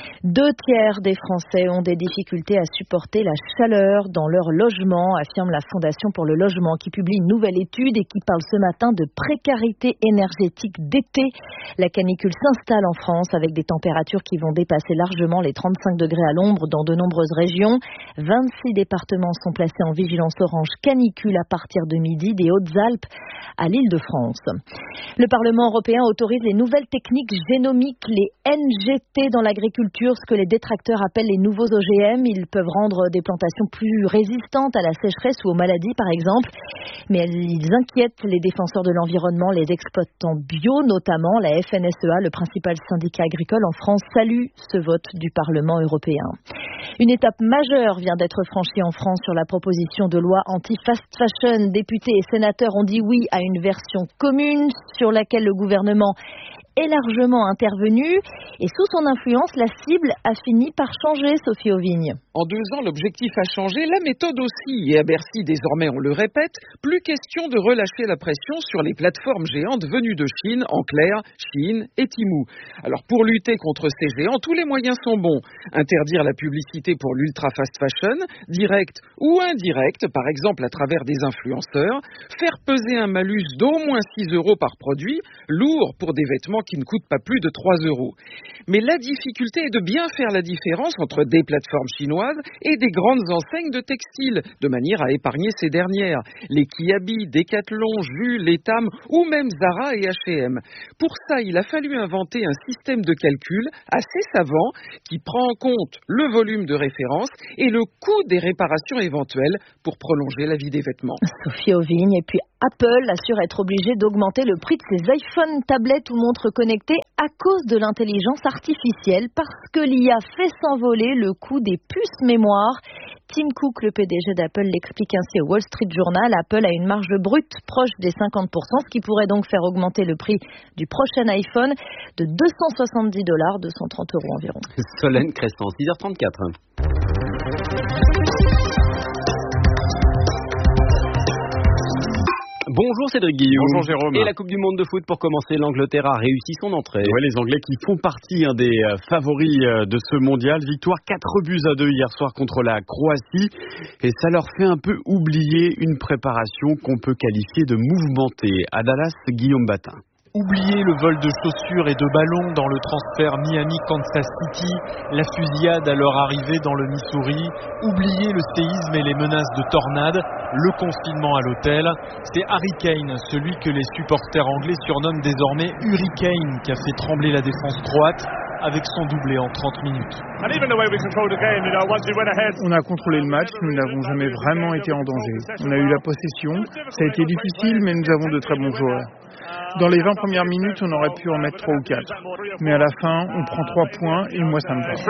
2/3 des Français ont des difficultés à supporter la chaleur dans leur logement, affirme la Fondation pour le logement qui publie une nouvelle étude et qui parle ce matin de précarité énergétique d'été. La canicule s'installe en France avec des températures qui vont dépasser largement les 35 degrés à l'ombre dans de nombreuses régions. 26 départements sont placés en vigilance orange canicule à partir de midi, des Hautes-Alpes à l'Île-de-France. Le Parlement européen autorise les nouvelles techniques génomiques, les NGT dans l'agriculture, ce que les détracteurs appellent les nouveaux OGM. Ils peuvent rendre des plantations plus résistantes à la sécheresse ou aux maladies par exemple. Mais ils inquiètent les défenseurs de l'environnement, les exploitants bio notamment. La FNSEA, le principal syndicat agricole en France, salue ce vote du Parlement européen. Une étape majeure vient d'être franchie en France sur la proposition de loi anti-fast fashion. Députés et sénateurs ont dit oui à une version commune sur laquelle le gouvernement est largement intervenu. Et sous son influence, la cible a fini par changer, Sophie Auvigne. En 2 ans, l'objectif a changé, la méthode aussi. Et à Bercy, désormais, on le répète, plus question de relâcher la pression sur les plateformes géantes venues de Chine, en clair, Chine et Temu. Alors pour lutter contre ces géants, tous les moyens sont bons. Interdire la publicité pour l'ultra fast fashion, directe ou indirecte, par exemple à travers des influenceurs, faire peser un malus d'au moins 6 € par produit, lourd pour des vêtements qui ne coûtent pas plus de 3 €. Mais la difficulté est de bien faire la différence entre des plateformes chinoises et des grandes enseignes de textiles, de manière à épargner ces dernières. Les Kiabi, Decathlon, Jules, Etam ou même Zara et H&M. Pour ça, il a fallu inventer un système de calcul assez savant qui prend en compte le volume de référence et le coût des réparations éventuelles pour prolonger la vie des vêtements. Sophie Auvigne, et puis Apple assure être obligé d'augmenter le prix de ses iPhones, tablettes ou montres connectées à cause de l'intelligence artificielle parce que l'IA fait s'envoler le coût des puces mémoire. Tim Cook, le PDG d'Apple, l'explique ainsi au Wall Street Journal. Apple a une marge brute proche des 50%, ce qui pourrait donc faire augmenter le prix du prochain iPhone de $270, 230 € environ. Solène Crescent, 6h34. Bonjour Cédric Guillaume. Bonjour Jérôme. Et la Coupe du Monde de foot pour commencer, l'Angleterre a réussi son entrée. Oui, les Anglais qui font partie des favoris de ce mondial. Victoire 4-2 hier soir contre la Croatie. Et ça leur fait un peu oublier une préparation qu'on peut qualifier de mouvementée. À Dallas, Guillaume Batin. Oubliez le vol de chaussures et de ballons dans le transfert Miami-Kansas City, la fusillade à leur arrivée dans le Missouri, oubliez le séisme et les menaces de tornades, le confinement à l'hôtel. C'est Harry Kane, celui que les supporters anglais surnomment désormais Hurricane, qui a fait trembler la défense croate avec son doublé en 30 minutes. On a contrôlé le match, nous n'avons jamais vraiment été en danger. On a eu la possession, ça a été difficile, mais nous avons de très bons joueurs. Dans les 20 premières minutes, on aurait pu en mettre 3 ou 4. Mais à la fin, on prend 3 points et moi, ça me va.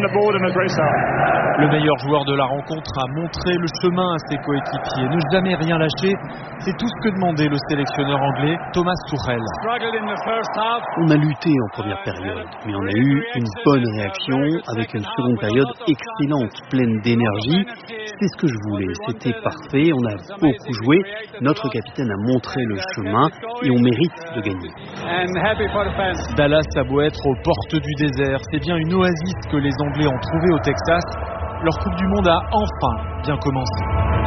Le meilleur joueur de la rencontre a montré le chemin à ses coéquipiers. Ne jamais rien lâcher, c'est tout ce que demandait le sélectionneur anglais, Thomas Tuchel. On a lutté en première période, mais on a eu une bonne réaction avec une seconde période excellente, pleine d'énergie. C'est ce que je voulais, c'était parfait, on a beaucoup joué. Notre capitaine a montré le chemin et on mérite de gagner. Dallas a beau être aux portes du désert, c'est bien une oasis que les Anglais ont trouvée au Texas. Leur Coupe du Monde a enfin bien commencé.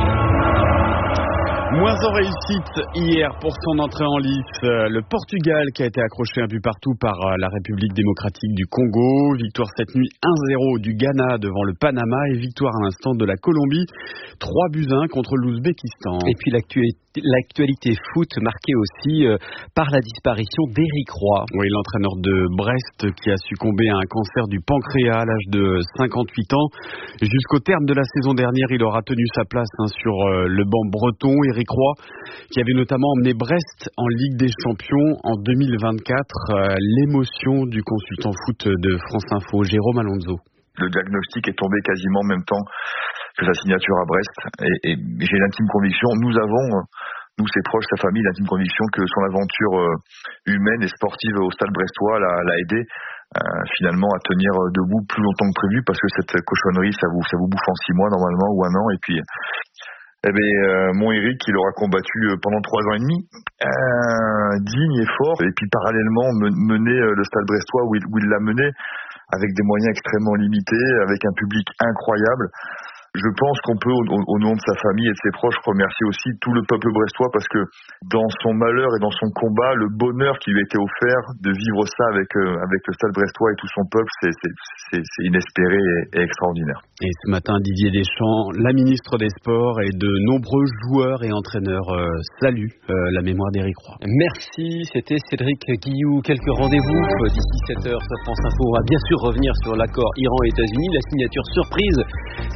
Moins en réussite hier pour son entrée en lice. Le Portugal qui a été accroché un peu partout par la République démocratique du Congo. Victoire cette nuit 1-0 du Ghana devant le Panama et victoire à l'instant de la Colombie 3-1 contre l'Ouzbékistan. Et puis l'actualité foot marquée aussi par la disparition d'Éric Roy. Oui, l'entraîneur de Brest qui a succombé à un cancer du pancréas à l'âge de 58 ans. Jusqu'au terme de la saison dernière, il aura tenu sa place sur le banc breton. Éric Roy, qui avait notamment emmené Brest en Ligue des Champions en 2024. L'émotion du consultant foot de France Info, Jérôme Alonso. Le diagnostic est tombé quasiment en même temps que sa signature à Brest. Et j'ai l'intime conviction, nous, ses proches, sa famille, l'intime conviction que son aventure humaine et sportive au Stade brestois l'a aidé finalement à tenir debout plus longtemps que prévu, parce que cette cochonnerie, ça vous bouffe en 6 mois normalement, ou 1 an, et puis... mon Eric, il aura combattu pendant 3 ans et demi, digne et fort, et puis parallèlement mener le Stade brestois où il l'a mené, avec des moyens extrêmement limités, avec un public incroyable. Je pense qu'on peut, au nom de sa famille et de ses proches, remercier aussi tout le peuple brestois, parce que dans son malheur et dans son combat, le bonheur qui lui a été offert de vivre ça avec le Stade brestois et tout son peuple, c'est inespéré et extraordinaire. Et ce matin, Didier Deschamps, la ministre des Sports et de nombreux joueurs et entraîneurs saluent la mémoire d'Éric Roy. Merci, c'était Cédric Guillou. Quelques rendez-vous d'ici 7h sur France Info. On va bien sûr revenir sur l'accord Iran-États-Unis, la signature surprise hier soir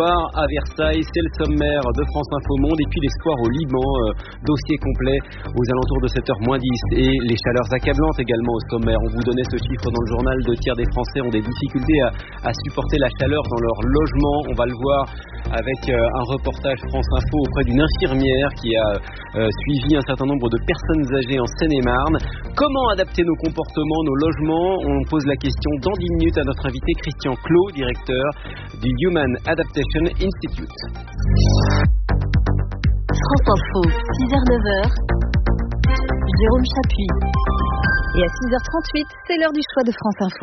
soir à Versailles, c'est le sommaire de France Info Monde. Et puis l'espoir au Liban, dossier complet aux alentours de 7h-10. Et les chaleurs accablantes également au sommaire. On vous donnait ce chiffre dans le journal, 2 tiers des Français ont des difficultés à supporter la chaleur dans leur logement. On va le voir avec un reportage France Info auprès d'une infirmière qui a suivi un certain nombre de personnes âgées en Seine-et-Marne. Comment adapter nos comportements, nos logements? On pose la question dans 10 minutes à notre invité Christian Clot, directeur du Human Adaptation Institute. France Info, 6h-9h, Jérôme Chapuis. Et à 6h38, c'est l'heure du choix de France Info.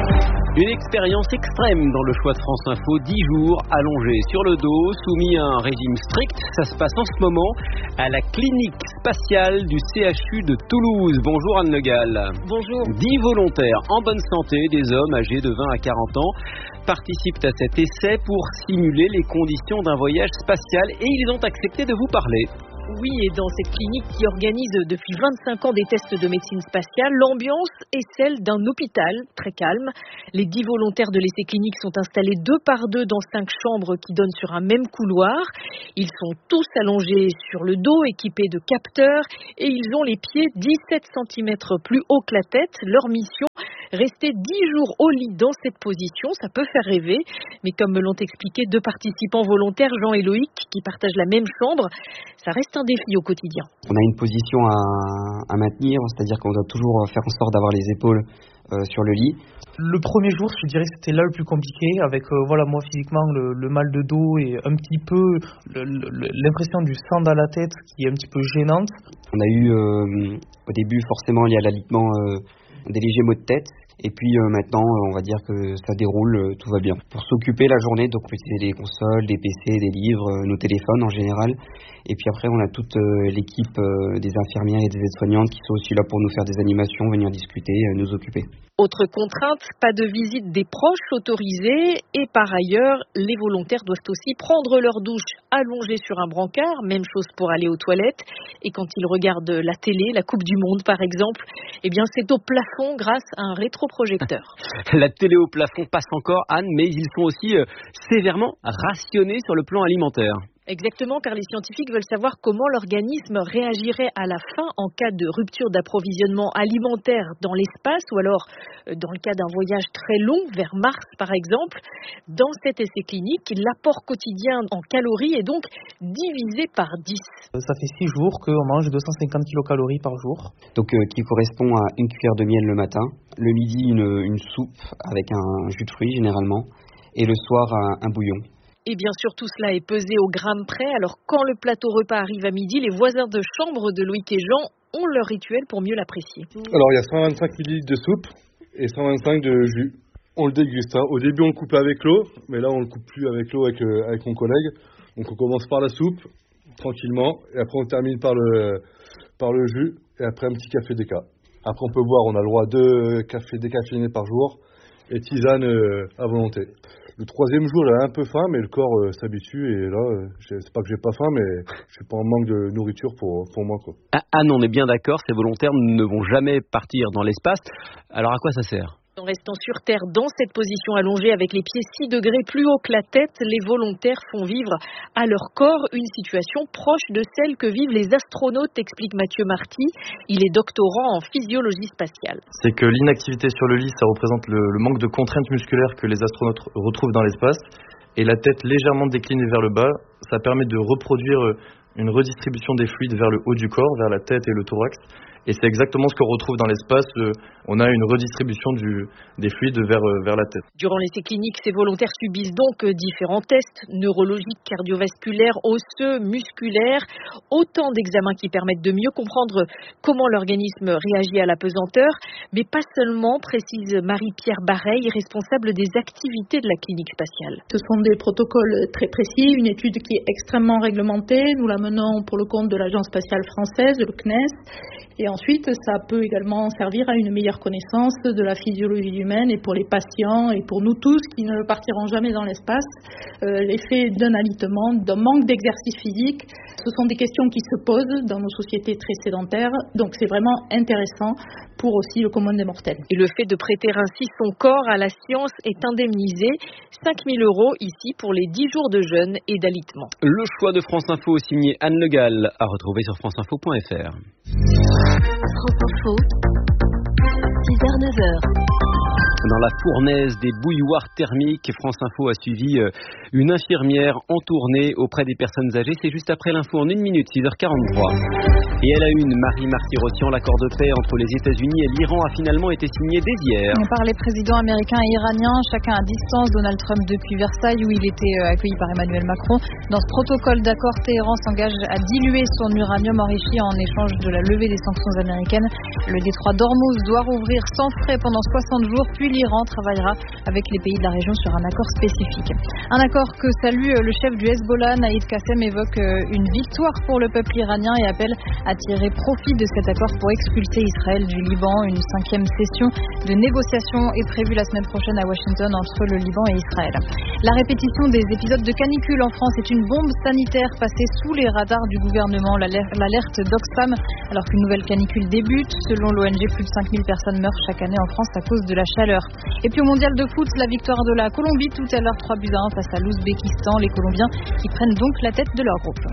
Une expérience extrême dans le choix de France Info, 10 jours allongés sur le dos, soumis à un régime strict. Ça se passe en ce moment à la clinique spatiale du CHU de Toulouse. Bonjour Anne Le Gall. Bonjour. 10 volontaires en bonne santé, des hommes âgés de 20 à 40 ans, participent à cet essai pour simuler les conditions d'un voyage spatial et ils ont accepté de vous parler. Oui, et dans cette clinique qui organise depuis 25 ans des tests de médecine spatiale, l'ambiance est celle d'un hôpital très calme. Les 10 volontaires de l'essai clinique sont installés 2 par 2 dans 5 chambres qui donnent sur un même couloir. Ils sont tous allongés sur le dos, équipés de capteurs, et ils ont les pieds 17 cm plus haut que la tête. Leur mission, rester 10 jours au lit dans cette position, ça peut faire rêver, mais comme me l'ont expliqué 2 participants volontaires, Jean et Loïc, qui partagent la même chambre, ça reste un défi au quotidien. On a une position à maintenir, c'est-à-dire qu'on doit toujours faire en sorte d'avoir les épaules sur le lit. Le premier jour, je dirais que c'était là le plus compliqué, avec moi physiquement le mal de dos et un petit peu l'impression du sang dans la tête qui est un petit peu gênante. On a eu au début forcément lié à l'alitement des légers maux de tête. Et puis maintenant, on va dire que ça déroule, tout va bien. Pour s'occuper la journée, donc on peut utiliser des consoles, des PC, des livres, nos téléphones en général. Et puis après, on a toute l'équipe des infirmières et des aides-soignantes qui sont aussi là pour nous faire des animations, venir discuter, nous occuper. Autre contrainte, pas de visite des proches autorisés. Et par ailleurs, les volontaires doivent aussi prendre leur douche allongés sur un brancard. Même chose pour aller aux toilettes. Et quand ils regardent la télé, la Coupe du Monde par exemple, eh bien c'est au plafond grâce à un rétroprojecteur. La télé au plafond passe encore, Anne, mais ils sont aussi sévèrement rationnés sur le plan alimentaire. Exactement, car les scientifiques veulent savoir comment l'organisme réagirait à la faim en cas de rupture d'approvisionnement alimentaire dans l'espace ou alors dans le cas d'un voyage très long vers Mars par exemple. Dans cet essai clinique, l'apport quotidien en calories est donc divisé par 10. Ça fait 6 jours qu'on mange 250 kilocalories par jour. Donc qui correspond à une cuillère de miel le matin, le midi une soupe avec un jus de fruits généralement et le soir un bouillon. Et bien sûr, tout cela est pesé au gramme près. Alors, quand le plateau repas arrive à midi, les voisins de chambre de Loïc et Jean ont leur rituel pour mieux l'apprécier. Alors, il y a 125 ml de soupe et 125 de jus. On le déguste. Au début, on le coupait avec l'eau, mais là, on le coupe plus avec l'eau avec mon collègue. Donc, on commence par la soupe, tranquillement, et après, on termine par le jus, et après, un petit café déca. Après, on peut boire, on a le droit à 2 cafés décaféinés par jour, et tisane à volonté. Le 3e jour, j'avais un peu faim, mais le corps s'habitue. Et là, c'est pas que j'ai pas faim, mais je suis pas en manque de nourriture pour moi, quoi. Anne, on est bien d'accord, ces volontaires ne vont jamais partir dans l'espace. Alors à quoi ça sert ? En restant sur Terre dans cette position allongée avec les pieds 6 degrés plus haut que la tête, les volontaires font vivre à leur corps une situation proche de celle que vivent les astronautes, explique Mathieu Marty. Il est doctorant en physiologie spatiale. C'est que l'inactivité sur le lit, ça représente le manque de contraintes musculaires que les astronautes retrouvent dans l'espace. Et la tête légèrement déclinée vers le bas, ça permet de reproduire une redistribution des fluides vers le haut du corps, vers la tête et le thorax. Et c'est exactement ce qu'on retrouve dans l'espace. On a une redistribution des fluides vers la tête. Durant l'essai clinique, ces volontaires subissent donc différents tests neurologiques, cardiovasculaires, osseux, musculaires. Autant d'examens qui permettent de mieux comprendre comment l'organisme réagit à la pesanteur. Mais pas seulement, précise Marie-Pierre Bareil, responsable des activités de la clinique spatiale. Ce sont des protocoles très précis, une étude qui est extrêmement réglementée. Nous la menons pour le compte de l'Agence spatiale française, le CNES. Et ensuite, ça peut également servir à une meilleure connaissance de la physiologie humaine et pour les patients et pour nous tous qui ne partiront jamais dans l'espace, l'effet d'un alitement, d'un manque d'exercice physique, ce sont des questions qui se posent dans nos sociétés très sédentaires, donc c'est vraiment intéressant pour aussi le commun des mortels. Et le fait de prêter ainsi son corps à la science est indemnisé, 5 000 € ici pour les 10 jours de jeûne et d'alitement. Le choix de France Info signé Anne Le Gall à retrouver sur franceinfo.fr. France Info, 6h-9h. Dans la fournaise des bouilloires thermiques, France Info a suivi une infirmière en tournée auprès des personnes âgées. C'est juste après l'info en 1 minute, 6h43. Et à la une, Marie-Marty Rossian, l'accord de paix entre les États-Unis et l'Iran a finalement été signé dès hier. Par les présidents américains et iraniens, chacun à distance. Donald Trump depuis Versailles où il était accueilli par Emmanuel Macron. Dans ce protocole d'accord, Téhéran s'engage à diluer son uranium enrichi en échange de la levée des sanctions américaines. Le détroit d'Ormuz doit rouvrir sans frais pendant 60 jours, puis l'Iran travaillera avec les pays de la région sur un accord spécifique. Un accord que salue le chef du Hezbollah, Naïd Qassem, évoque une victoire pour le peuple iranien et appelle à tirer profit de cet accord pour expulser Israël du Liban. Une 5e session de négociation est prévue la semaine prochaine à Washington entre le Liban et Israël. La répétition des épisodes de canicule en France est une bombe sanitaire passée sous les radars du gouvernement. L'alerte d'Oxfam alors qu'une nouvelle canicule débute. Selon l'ONG, plus de 5000 personnes meurent chaque année en France à cause de la chaleur. Et puis au mondial de foot, la victoire de la Colombie tout à l'heure 3-1 face à l'Ouzbékistan. Les Colombiens qui prennent donc la tête de leur groupe.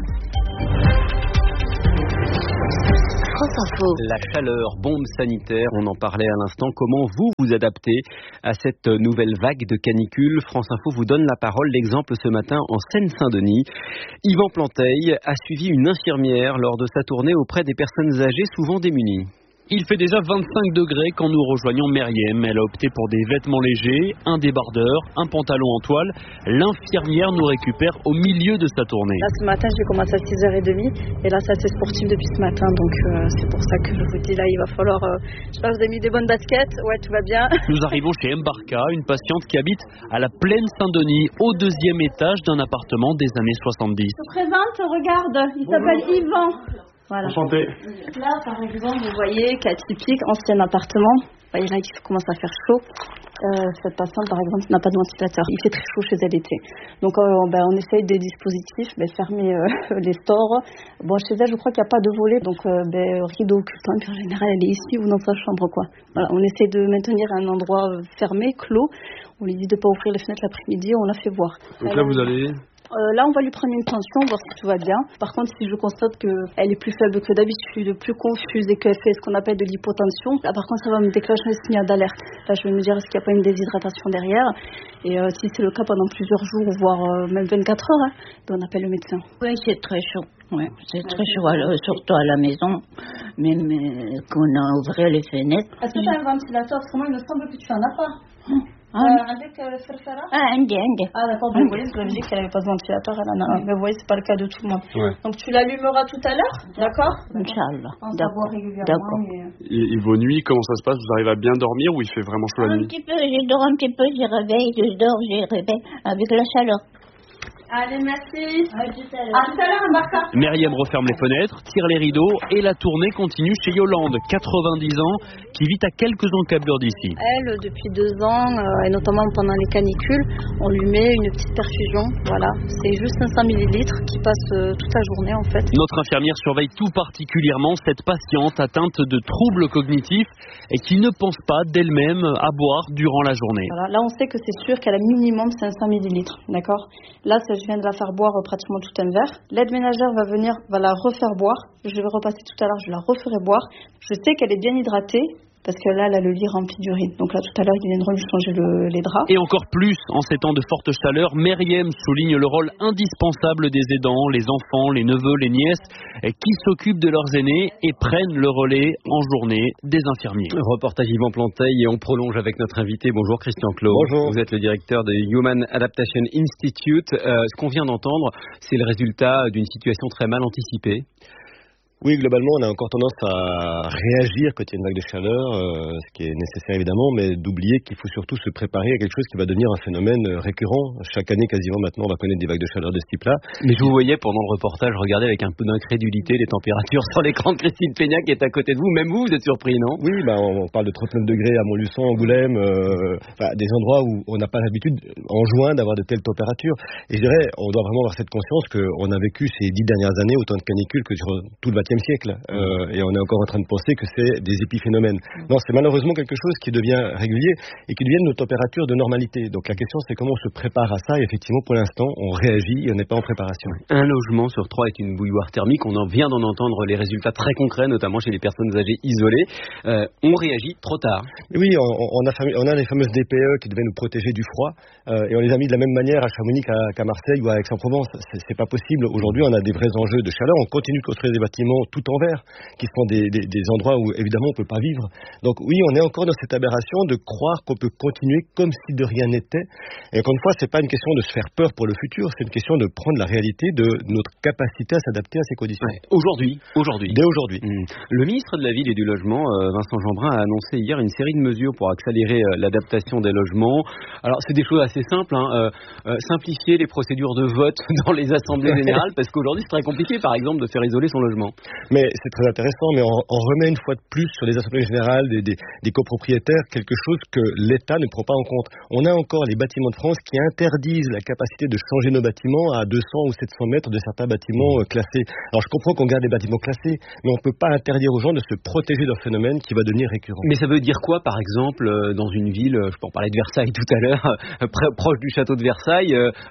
France Info. La chaleur, bombe sanitaire, on en parlait à l'instant. Comment vous adaptez à cette nouvelle vague de canicule? France Info vous donne la parole. L'exemple ce matin en Seine-Saint-Denis. Yvan Planteil a suivi une infirmière lors de sa tournée auprès des personnes âgées souvent démunies. Il fait déjà 25 degrés quand nous rejoignons Meriem. Elle a opté pour des vêtements légers, un débardeur, un pantalon en toile. L'infirmière nous récupère au milieu de sa tournée. Là, ce matin, j'ai commencé à 6h30 et là, c'est assez sportif depuis ce matin. Donc, c'est pour ça que je vous dis là, il va falloir... je sais pas, vous avez mis des bonnes baskets? Ouais, tout va bien. Nous arrivons chez Mbarka, une patiente qui habite à la Plaine Saint-Denis, au 2e étage d'un appartement des années 70. Je te présente, regarde, il s'appelle Yvan. Voilà. Enchanté. Là, par exemple, vous voyez, cas typique, ancien appartement. Vous voyez là, il commence à faire chaud. Cette patiente, par exemple, n'a pas de ventilateur. Il fait très chaud chez elle l'été. Donc, on essaye des dispositifs, fermer les stores. Bon, chez elle, je crois qu'il n'y a pas de volet, donc rideau occultant. En général, elle est ici ou dans sa chambre, quoi. Voilà, on essaie de maintenir un endroit fermé, clos. On lui dit de ne pas ouvrir les fenêtres l'après-midi, on la fait voir. Donc là, vous allez... Là, on va lui prendre une tension, voir si tout va bien. Par contre, si je constate qu'elle est plus faible que d'habitude, plus confuse et qu'elle fait ce qu'on appelle de l'hypotension, là, par contre, ça va me déclencher un signal d'alerte. Là, je vais me dire, est-ce qu'il n'y a pas une déshydratation derrière? Et si c'est le cas pendant plusieurs jours, voire même 24 heures, on appelle le médecin. Oui, c'est très chaud. Ouais, c'est très chaud, surtout à la maison, même qu'on a ouvert les fenêtres. Est-ce que tu as un ventilateur? Parce que moi, il me semble que tu en as pas. Avec Ferfera? Un. Ah d'accord, vous voyez, je vous avais dit qu'elle n'avait pas de ventilateur, mais vous voyez, c'est pas le cas de tout le monde. Ouais. Donc tu l'allumeras tout à l'heure, d'accord? Inch'Allah. D'accord. Et vos nuits, comment ça se passe? Vous arrivez à bien dormir ou il fait vraiment chaud la nuit? Un petit peu, je dors un petit peu, je réveille, je dors, je réveille avec la chaleur. Allez, merci. À tout à l'heure, Marca. Meriem referme les fenêtres, tire les rideaux et la tournée continue chez Yolande, 90 ans, qui vit à quelques encablures d'ici. Elle, depuis 2 ans, et notamment pendant les canicules, on lui met une petite perfusion. Voilà, c'est juste 500 ml qui passe toute la journée en fait. Notre infirmière surveille tout particulièrement cette patiente atteinte de troubles cognitifs et qui ne pense pas d'elle-même à boire durant la journée. Voilà, là on sait que c'est sûr qu'elle a minimum 500 ml, d'accord? Là, je viens de la faire boire pratiquement tout un verre. L'aide ménagère va venir, va la refaire boire. Je vais repasser tout à l'heure, je la referai boire. Je sais qu'elle est bien hydratée parce que là, elle a le lit rempli d'urine. Donc là, tout à l'heure, ils viendront lui changer les draps. Et encore plus, en ces temps de forte chaleur, Meriem souligne le rôle indispensable des aidants, les enfants, les neveux, les nièces, qui s'occupent de leurs aînés et prennent le relais en journée des infirmiers. Reportage Yvan Planteil et on prolonge avec notre invité. Bonjour Christian Claude. Bonjour. Vous êtes le directeur de Human Adaptation Institute. Ce qu'on vient d'entendre, c'est le résultat d'une situation très mal anticipée. Oui, globalement, on a encore tendance à réagir quand il y a une vague de chaleur, ce qui est nécessaire évidemment, mais d'oublier qu'il faut surtout se préparer à quelque chose qui va devenir un phénomène récurrent. Chaque année, quasiment maintenant, on va connaître des vagues de chaleur de ce type-là. Mais je vous voyais pendant le reportage regarder avec un peu d'incrédulité les températures sur l'écran de Christine Peña qui est à côté de vous. Même vous êtes surpris, non? Oui, on parle de 39 degrés à Montluçon, Angoulême, des endroits où on n'a pas l'habitude en juin d'avoir de telles températures. Et je dirais, on doit vraiment avoir cette conscience qu'on a vécu ces 10 dernières années autant de canicules que sur tout le XXe siècle. Et on est encore en train de penser que c'est des épiphénomènes. Non, c'est malheureusement quelque chose qui devient régulier et qui devient nos températures de normalité. Donc la question, c'est comment on se prépare à ça. Et effectivement, pour l'instant, on réagit et on n'est pas en préparation. Un logement sur 3 est une bouilloire thermique. On en vient d'en entendre les résultats très concrets, notamment chez les personnes âgées isolées. On réagit trop tard. Oui, on a les fameuses DPE qui devaient nous protéger du froid. Et on les a mis de la même manière à Chamonix qu'à Marseille ou à Aix-en-Provence. C'est pas possible. Aujourd'hui, on a des vrais enjeux de chaleur. On continue de construire des bâtiments tout en verre, qui sont des endroits où évidemment on peut pas vivre. Donc oui, on est encore dans cette aberration de croire qu'on peut continuer comme si de rien n'était. Et encore une fois, c'est pas une question de se faire peur pour le futur, c'est une question de prendre la réalité de notre capacité à s'adapter à ces conditions. Ouais. Aujourd'hui. Dès aujourd'hui. Le ministre de la Ville et du Logement, Vincent Jeanbrun, a annoncé hier une série de mesures pour accélérer l'adaptation des logements. Alors c'est des choses assez simples, simplifier les procédures de vote dans les assemblées générales, parce qu'aujourd'hui c'est très compliqué, par exemple, de faire isoler son logement. Mais c'est très intéressant, mais on remet une fois de plus sur les assemblées générales des copropriétaires quelque chose que l'État ne prend pas en compte. On a encore les bâtiments de France qui interdisent la capacité de changer nos bâtiments à 200 ou 700 mètres de certains bâtiments classés. Alors je comprends qu'on garde les bâtiments classés, mais on ne peut pas interdire aux gens de se protéger d'un phénomène qui va devenir récurrent. Mais ça veut dire quoi, par exemple, dans une ville, je peux en parler de Versailles tout à l'heure, proche du château de Versailles,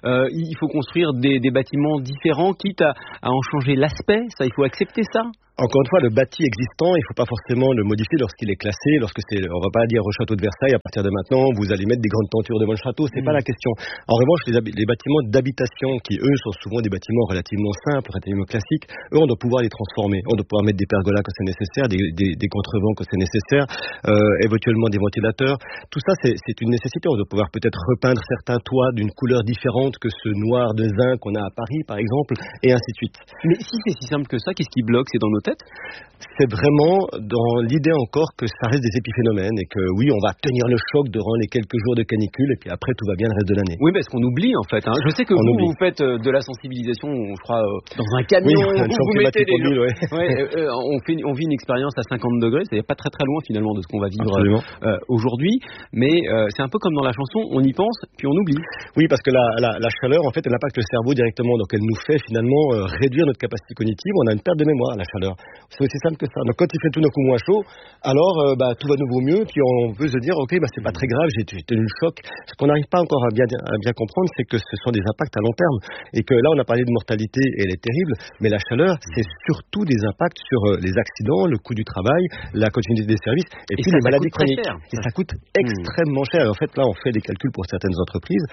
il faut construire des bâtiments différents, quitte à en changer l'aspect, ça, il faut accepter ça? Encore une fois, le bâti existant, il ne faut pas forcément le modifier lorsqu'il est classé, on ne va pas dire au château de Versailles, à partir de maintenant, vous allez mettre des grandes tentures devant le château, c'est pas la question. En revanche, les bâtiments d'habitation, qui eux sont souvent des bâtiments relativement simples, relativement classiques, eux, on doit pouvoir les transformer. On doit pouvoir mettre des pergolas quand c'est nécessaire, des contrevents quand c'est nécessaire, éventuellement des ventilateurs. Tout ça, c'est une nécessité. On doit pouvoir peut-être repeindre certains toits d'une couleur différente que ce noir de zinc qu'on a à Paris, par exemple, et ainsi de suite. Mais si c'est si simple que ça, qu'est-ce qui bloque? C'est dans nos têtes? C'est vraiment dans l'idée encore que ça reste des épiphénomènes et que oui, on va tenir le choc durant les quelques jours de canicule et puis après tout va bien le reste de l'année. Oui, mais est-ce qu'on oublie en fait, Je sais que vous faites de la sensibilisation, je crois, dans un camion, vous mettez les gens. On vit une expérience à 50 degrés, c'est pas très très loin finalement de ce qu'on va vivre aujourd'hui, mais c'est un peu comme dans la chanson, on y pense puis on oublie. Oui, parce que la chaleur en fait elle impacte le cerveau directement, donc elle nous fait finalement réduire notre capacité cognitive, on a une perte de mémoire la chaleur. C'est aussi simple que ça. Donc quand il fait tout d'un coup moins chaud, alors tout va de nouveau mieux, puis on peut se dire ok, c'est pas très grave, j'ai tenu le choc. Ce qu'on n'arrive pas encore à bien comprendre, c'est que ce sont des impacts à long terme et que là on a parlé de mortalité et elle est terrible, mais la chaleur c'est surtout des impacts sur les accidents, le coût du travail, la continuité des services et puis les maladies chroniques. Et ça coûte extrêmement cher. En fait là on fait des calculs pour certaines entreprises,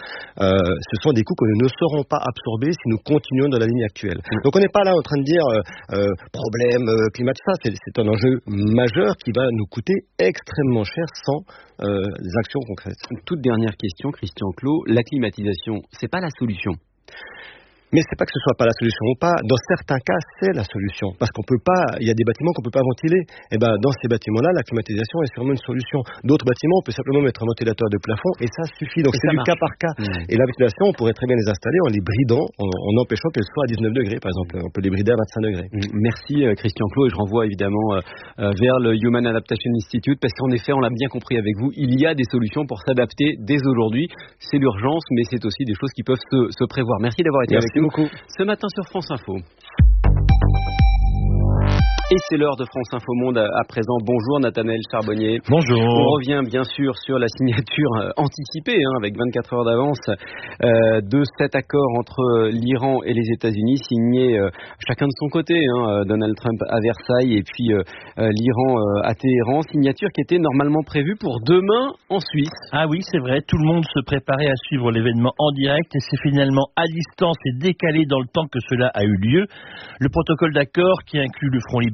ce sont des coûts que nous ne saurons pas absorber si nous continuons dans la ligne actuelle. Donc on n'est pas là en train de dire problème climatique, ça c'est un enjeu majeur qui va nous coûter extrêmement cher sans actions concrètes. Toute dernière question, Christian Clot, la climatisation, c'est pas la solution? Mais c'est pas que ce soit pas la solution ou pas. Dans certains cas, c'est la solution. Parce qu'on peut pas, il y a des bâtiments qu'on peut pas ventiler. Et dans ces bâtiments-là, la climatisation est sûrement une solution. D'autres bâtiments, on peut simplement mettre un ventilateur de plafond et ça suffit. Donc c'est du cas par cas. Et la ventilation, on pourrait très bien les installer en les bridant, en empêchant qu'elles soient à 19 degrés, par exemple. On peut les brider à 25 degrés. Merci Christian Clot, et je renvoie évidemment vers le Human Adaptation Institute, parce qu'en effet, on l'a bien compris avec vous, il y a des solutions pour s'adapter dès aujourd'hui. C'est l'urgence, mais c'est aussi des choses qui peuvent se prévoir. Merci d'avoir été avec nous. Merci beaucoup. Ce matin sur France Info. Et c'est l'heure de France Info Monde à présent. Bonjour Nathanaël Charbonnier. Bonjour. On revient bien sûr sur la signature anticipée, avec 24 heures d'avance, de cet accord entre l'Iran et les États-Unis, signé chacun de son côté, Donald Trump à Versailles et puis l'Iran à Téhéran. Signature qui était normalement prévue pour demain en Suisse. Ah oui, c'est vrai, tout le monde se préparait à suivre l'événement en direct et c'est finalement à distance et décalé dans le temps que cela a eu lieu. Le protocole d'accord qui inclut le Front libanais,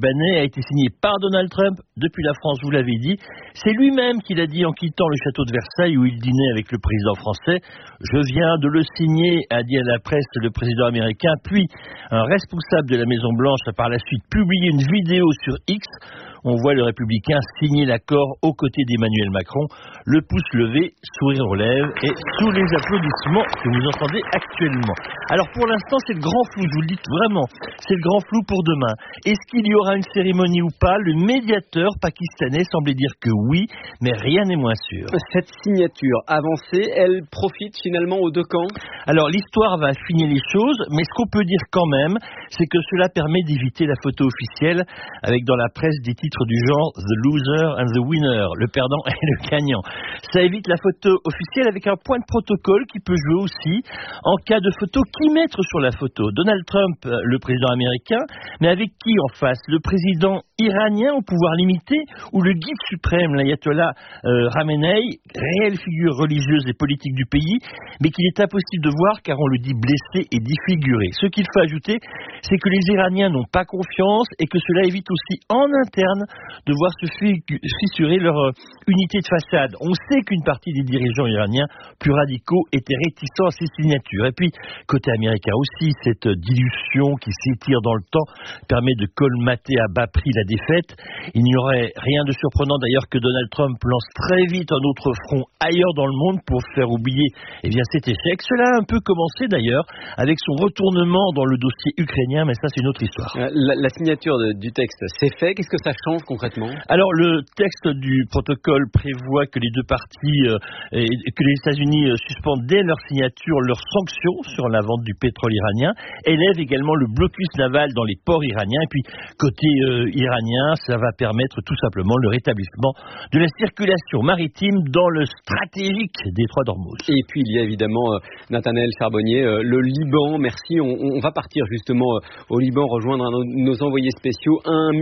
Libanais a été signé par Donald Trump depuis la France, vous l'avez dit. C'est lui-même qui l'a dit en quittant le château de Versailles où il dînait avec le président français. Je viens de le signer, a dit à la presse le président américain. Puis, un responsable de la Maison-Blanche a par la suite publié une vidéo sur X. On voit le républicain signer l'accord aux côtés d'Emmanuel Macron, le pouce levé, sourire aux lèvres et sous les applaudissements que vous entendez actuellement. Alors pour l'instant, c'est le grand flou, je vous le dis vraiment, c'est le grand flou pour demain. Est-ce qu'il y aura une cérémonie ou pas? Le médiateur pakistanais semblait dire que oui, mais rien n'est moins sûr. Cette signature avancée, elle profite finalement aux deux camps? Alors l'histoire va affiner les choses, mais ce qu'on peut dire quand même, c'est que cela permet d'éviter la photo officielle avec dans la presse des titres du genre The Loser and the Winner, le perdant et le gagnant. Ça évite la photo officielle avec un point de protocole qui peut jouer aussi en cas de photo. Qui mettre sur la photo? Donald Trump, le président américain, mais avec qui en face? Le président iranien au pouvoir limité ou le guide suprême, l'ayatollah Khamenei, réelle figure religieuse et politique du pays, mais qu'il est impossible de voir car on le dit blessé et défiguré. Ce qu'il faut ajouter, c'est que les Iraniens n'ont pas confiance et que cela évite aussi en interne de voir se fissurer leur unité de façade. On sait qu'une partie des dirigeants iraniens plus radicaux étaient réticents à ces signatures. Et puis, côté américain aussi, cette dilution qui s'étire dans le temps permet de colmater à bas prix la défaite. Il n'y aurait rien de surprenant d'ailleurs que Donald Trump lance très vite un autre front ailleurs dans le monde pour faire oublier cet échec. Cela a un peu commencé d'ailleurs avec son retournement dans le dossier ukrainien, mais ça c'est une autre histoire. La signature du texte, c'est fait. Qu'est-ce que ça change concrètement? Alors le texte du protocole prévoit que les deux parties et que les États-Unis suspendent dès leur signature leurs sanctions sur la vente du pétrole iranien, élève également le blocus naval dans les ports iraniens et puis côté iranien, ça va permettre tout simplement le rétablissement de la circulation maritime dans le stratégique détroit d'Ormuz. Et puis il y a évidemment Nathanaël Charbonnier, le Liban. Merci, on va partir justement au Liban rejoindre nos envoyés spéciaux.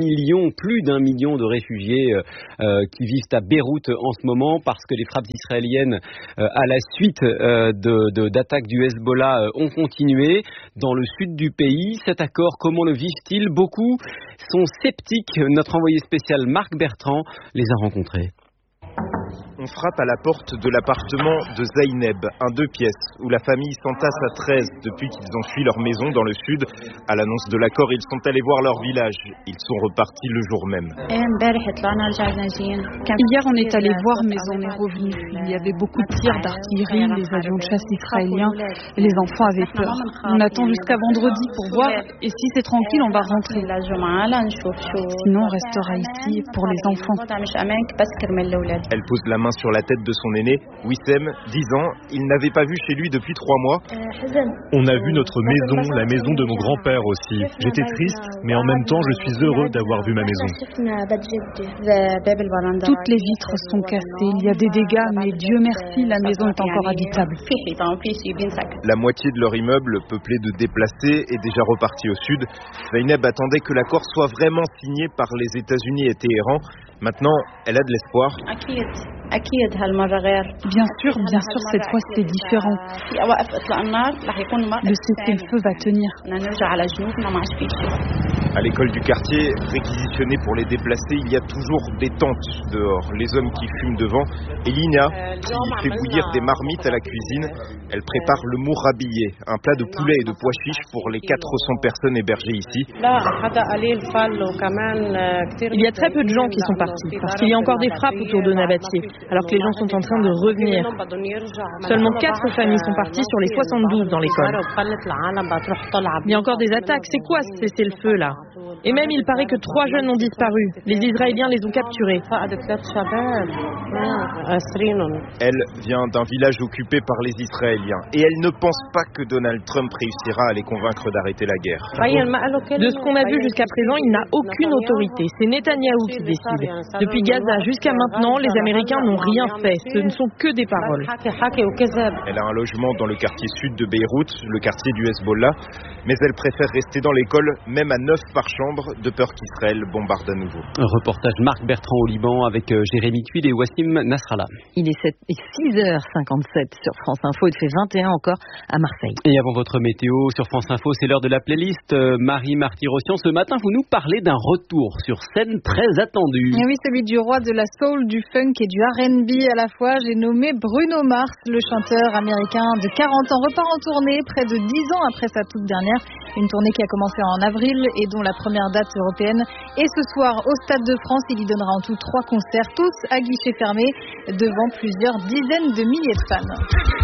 Plus d'1 million de réfugiés qui vivent à Beyrouth en ce moment parce que les frappes israéliennes à la suite d'attaques du Hezbollah ont continué dans le sud du pays. Cet accord, comment le vivent-ils? Beaucoup sont sceptiques. Notre envoyé spécial Marc Bertrand les a rencontrés. On frappe à la porte de l'appartement de Zaineb, un 2 pièces, où la famille s'entasse à 13 depuis qu'ils ont fui leur maison dans le sud. À l'annonce de l'accord, ils sont allés voir leur village. Ils sont repartis le jour même. Hier, on est allé voir, mais on est revenu. Il y avait beaucoup de tirs d'artillerie, les avions de chasse israéliens, et les enfants avaient peur. On attend jusqu'à vendredi pour voir, et si c'est tranquille, on va rentrer. Sinon, on restera ici pour les enfants. Elle pose la main sur la tête de son aîné, Wissem, 10 ans. Il n'avait pas vu chez lui depuis 3 mois. On a vu notre maison, la maison de mon grand-père aussi. J'étais triste, mais en même temps, je suis heureux d'avoir vu ma maison. Toutes les vitres sont cassées, il y a des dégâts, mais Dieu merci, la maison est encore habitable. La moitié de leur immeuble, peuplé de déplacés, est déjà reparti au sud. Zaineb attendait que l'accord soit vraiment signé par les États-Unis et Téhéran. Maintenant, elle a de l'espoir. Bien sûr, cette fois c'est différent. Le cessez-le-feu va tenir. À l'école du quartier, réquisitionnée pour les déplacés, il y a toujours des tentes dehors. Les hommes qui fument devant. Et Lina, qui fait bouillir des marmites à la cuisine. Elle prépare le mourabillé, un plat de poulet et de pois chiches pour les 400 personnes hébergées ici. Il y a très peu de gens qui sont partis, parce qu'il y a encore des frappes autour de Nabatieh, alors que les gens sont en train de revenir. Seulement 4 familles sont parties sur les 72 dans l'école. Il y a encore des attaques. C'est quoi ce cessez-le-feu là? Et même il paraît que 3 jeunes ont disparu. Les Israéliens les ont capturés. Elle vient d'un village occupé par les Israéliens et elle ne pense pas que Donald Trump réussira à les convaincre d'arrêter la guerre. De ce qu'on a vu jusqu'à présent, il n'a aucune autorité. C'est Netanyahou qui décide. Depuis Gaza jusqu'à maintenant, les Américains n'ont rien fait. Ce ne sont que des paroles. Elle a un logement dans le quartier sud de Beyrouth, le quartier du Hezbollah, mais elle préfère rester dans l'école, même à 9 par chambre, de peur qu'Israël bombarde à nouveau. Un reportage Marc Bertrand au Liban avec Jérémy Cuil et Wassim Nasrallah. Il est 6h57 sur France Info, il fait 21 encore à Marseille. Et avant votre météo sur France Info, c'est l'heure de la playlist. Marie Marty-Rossian, ce matin, vous nous parlez d'un retour sur scène très attendu. Et oui, celui du roi de la soul, du funk et du R&B à la fois. J'ai nommé Bruno Mars, le chanteur américain de 40 ans, repart en tournée près de 10 ans après sa toute dernière. Une tournée qui a commencé en avril et dont la première date européenne est ce soir au Stade de France. Il y donnera en tout 3 concerts, tous à guichet fermé, devant plusieurs dizaines de milliers de fans.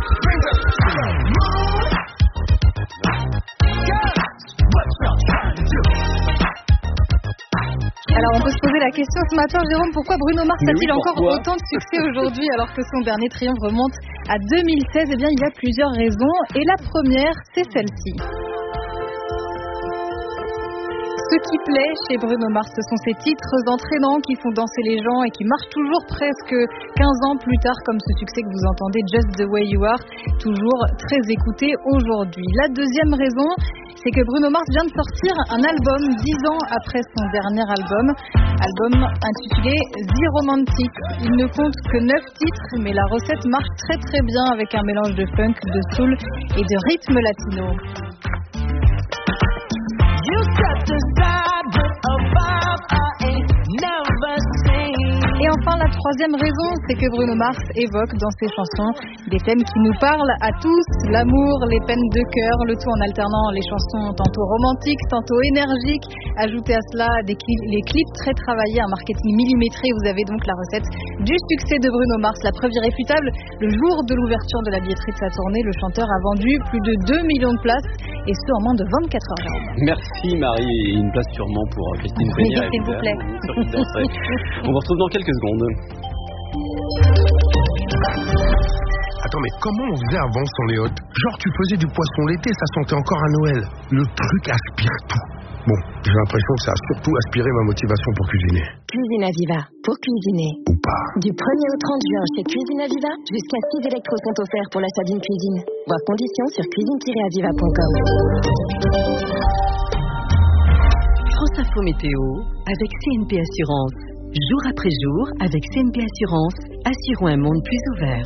Alors on peut se poser la question ce matin, Jérôme, pourquoi Bruno Mars a-t-il encore autant de succès aujourd'hui alors que son dernier triomphe remonte à 2016 ? Eh bien il y a plusieurs raisons et la première c'est celle-ci. Ce qui plaît chez Bruno Mars, ce sont ses titres entraînants qui font danser les gens et qui marchent toujours presque 15 ans plus tard, comme ce succès que vous entendez, Just the Way You Are, toujours très écouté aujourd'hui. La deuxième raison, c'est que Bruno Mars vient de sortir un album 10 ans après son dernier album intitulé The Romantic. Il ne compte que 9 titres, mais la recette marche très très bien avec un mélange de funk, de soul et de rythme latino. Et enfin, la troisième raison, c'est que Bruno Mars évoque dans ses chansons des thèmes qui nous parlent à tous, l'amour, les peines de cœur, le tout en alternant les chansons tantôt romantiques, tantôt énergiques. Ajoutez à cela les clips très travaillés, un marketing millimétré. Vous avez donc la recette du succès de Bruno Mars. La preuve irréfutable, le jour de l'ouverture de la billetterie de sa tournée, le chanteur a vendu plus de 2 millions de places, et ce en moins de 24 heures. Merci Marie, et une place sûrement pour Christine Peña. S'il vous plaît. On vous retrouve dans quelques secondes. Attends, mais comment on faisait avant sans les hôtes ? Genre tu faisais du poisson l'été, ça sentait encore à Noël. Le truc aspire tout. Bon, j'ai l'impression que ça a surtout aspiré ma motivation pour cuisiner. Cuisine Aviva, pour cuisiner. Ou pas. Du 1er au 30 juin chez Cuisine Aviva, jusqu'à 6 électros sont offerts pour l'achat d'une cuisine. Voir conditions sur cuisine-aviva.com. France Info Météo avec CNP Assurance. Jour après jour, avec CNP Assurance, assurons un monde plus ouvert.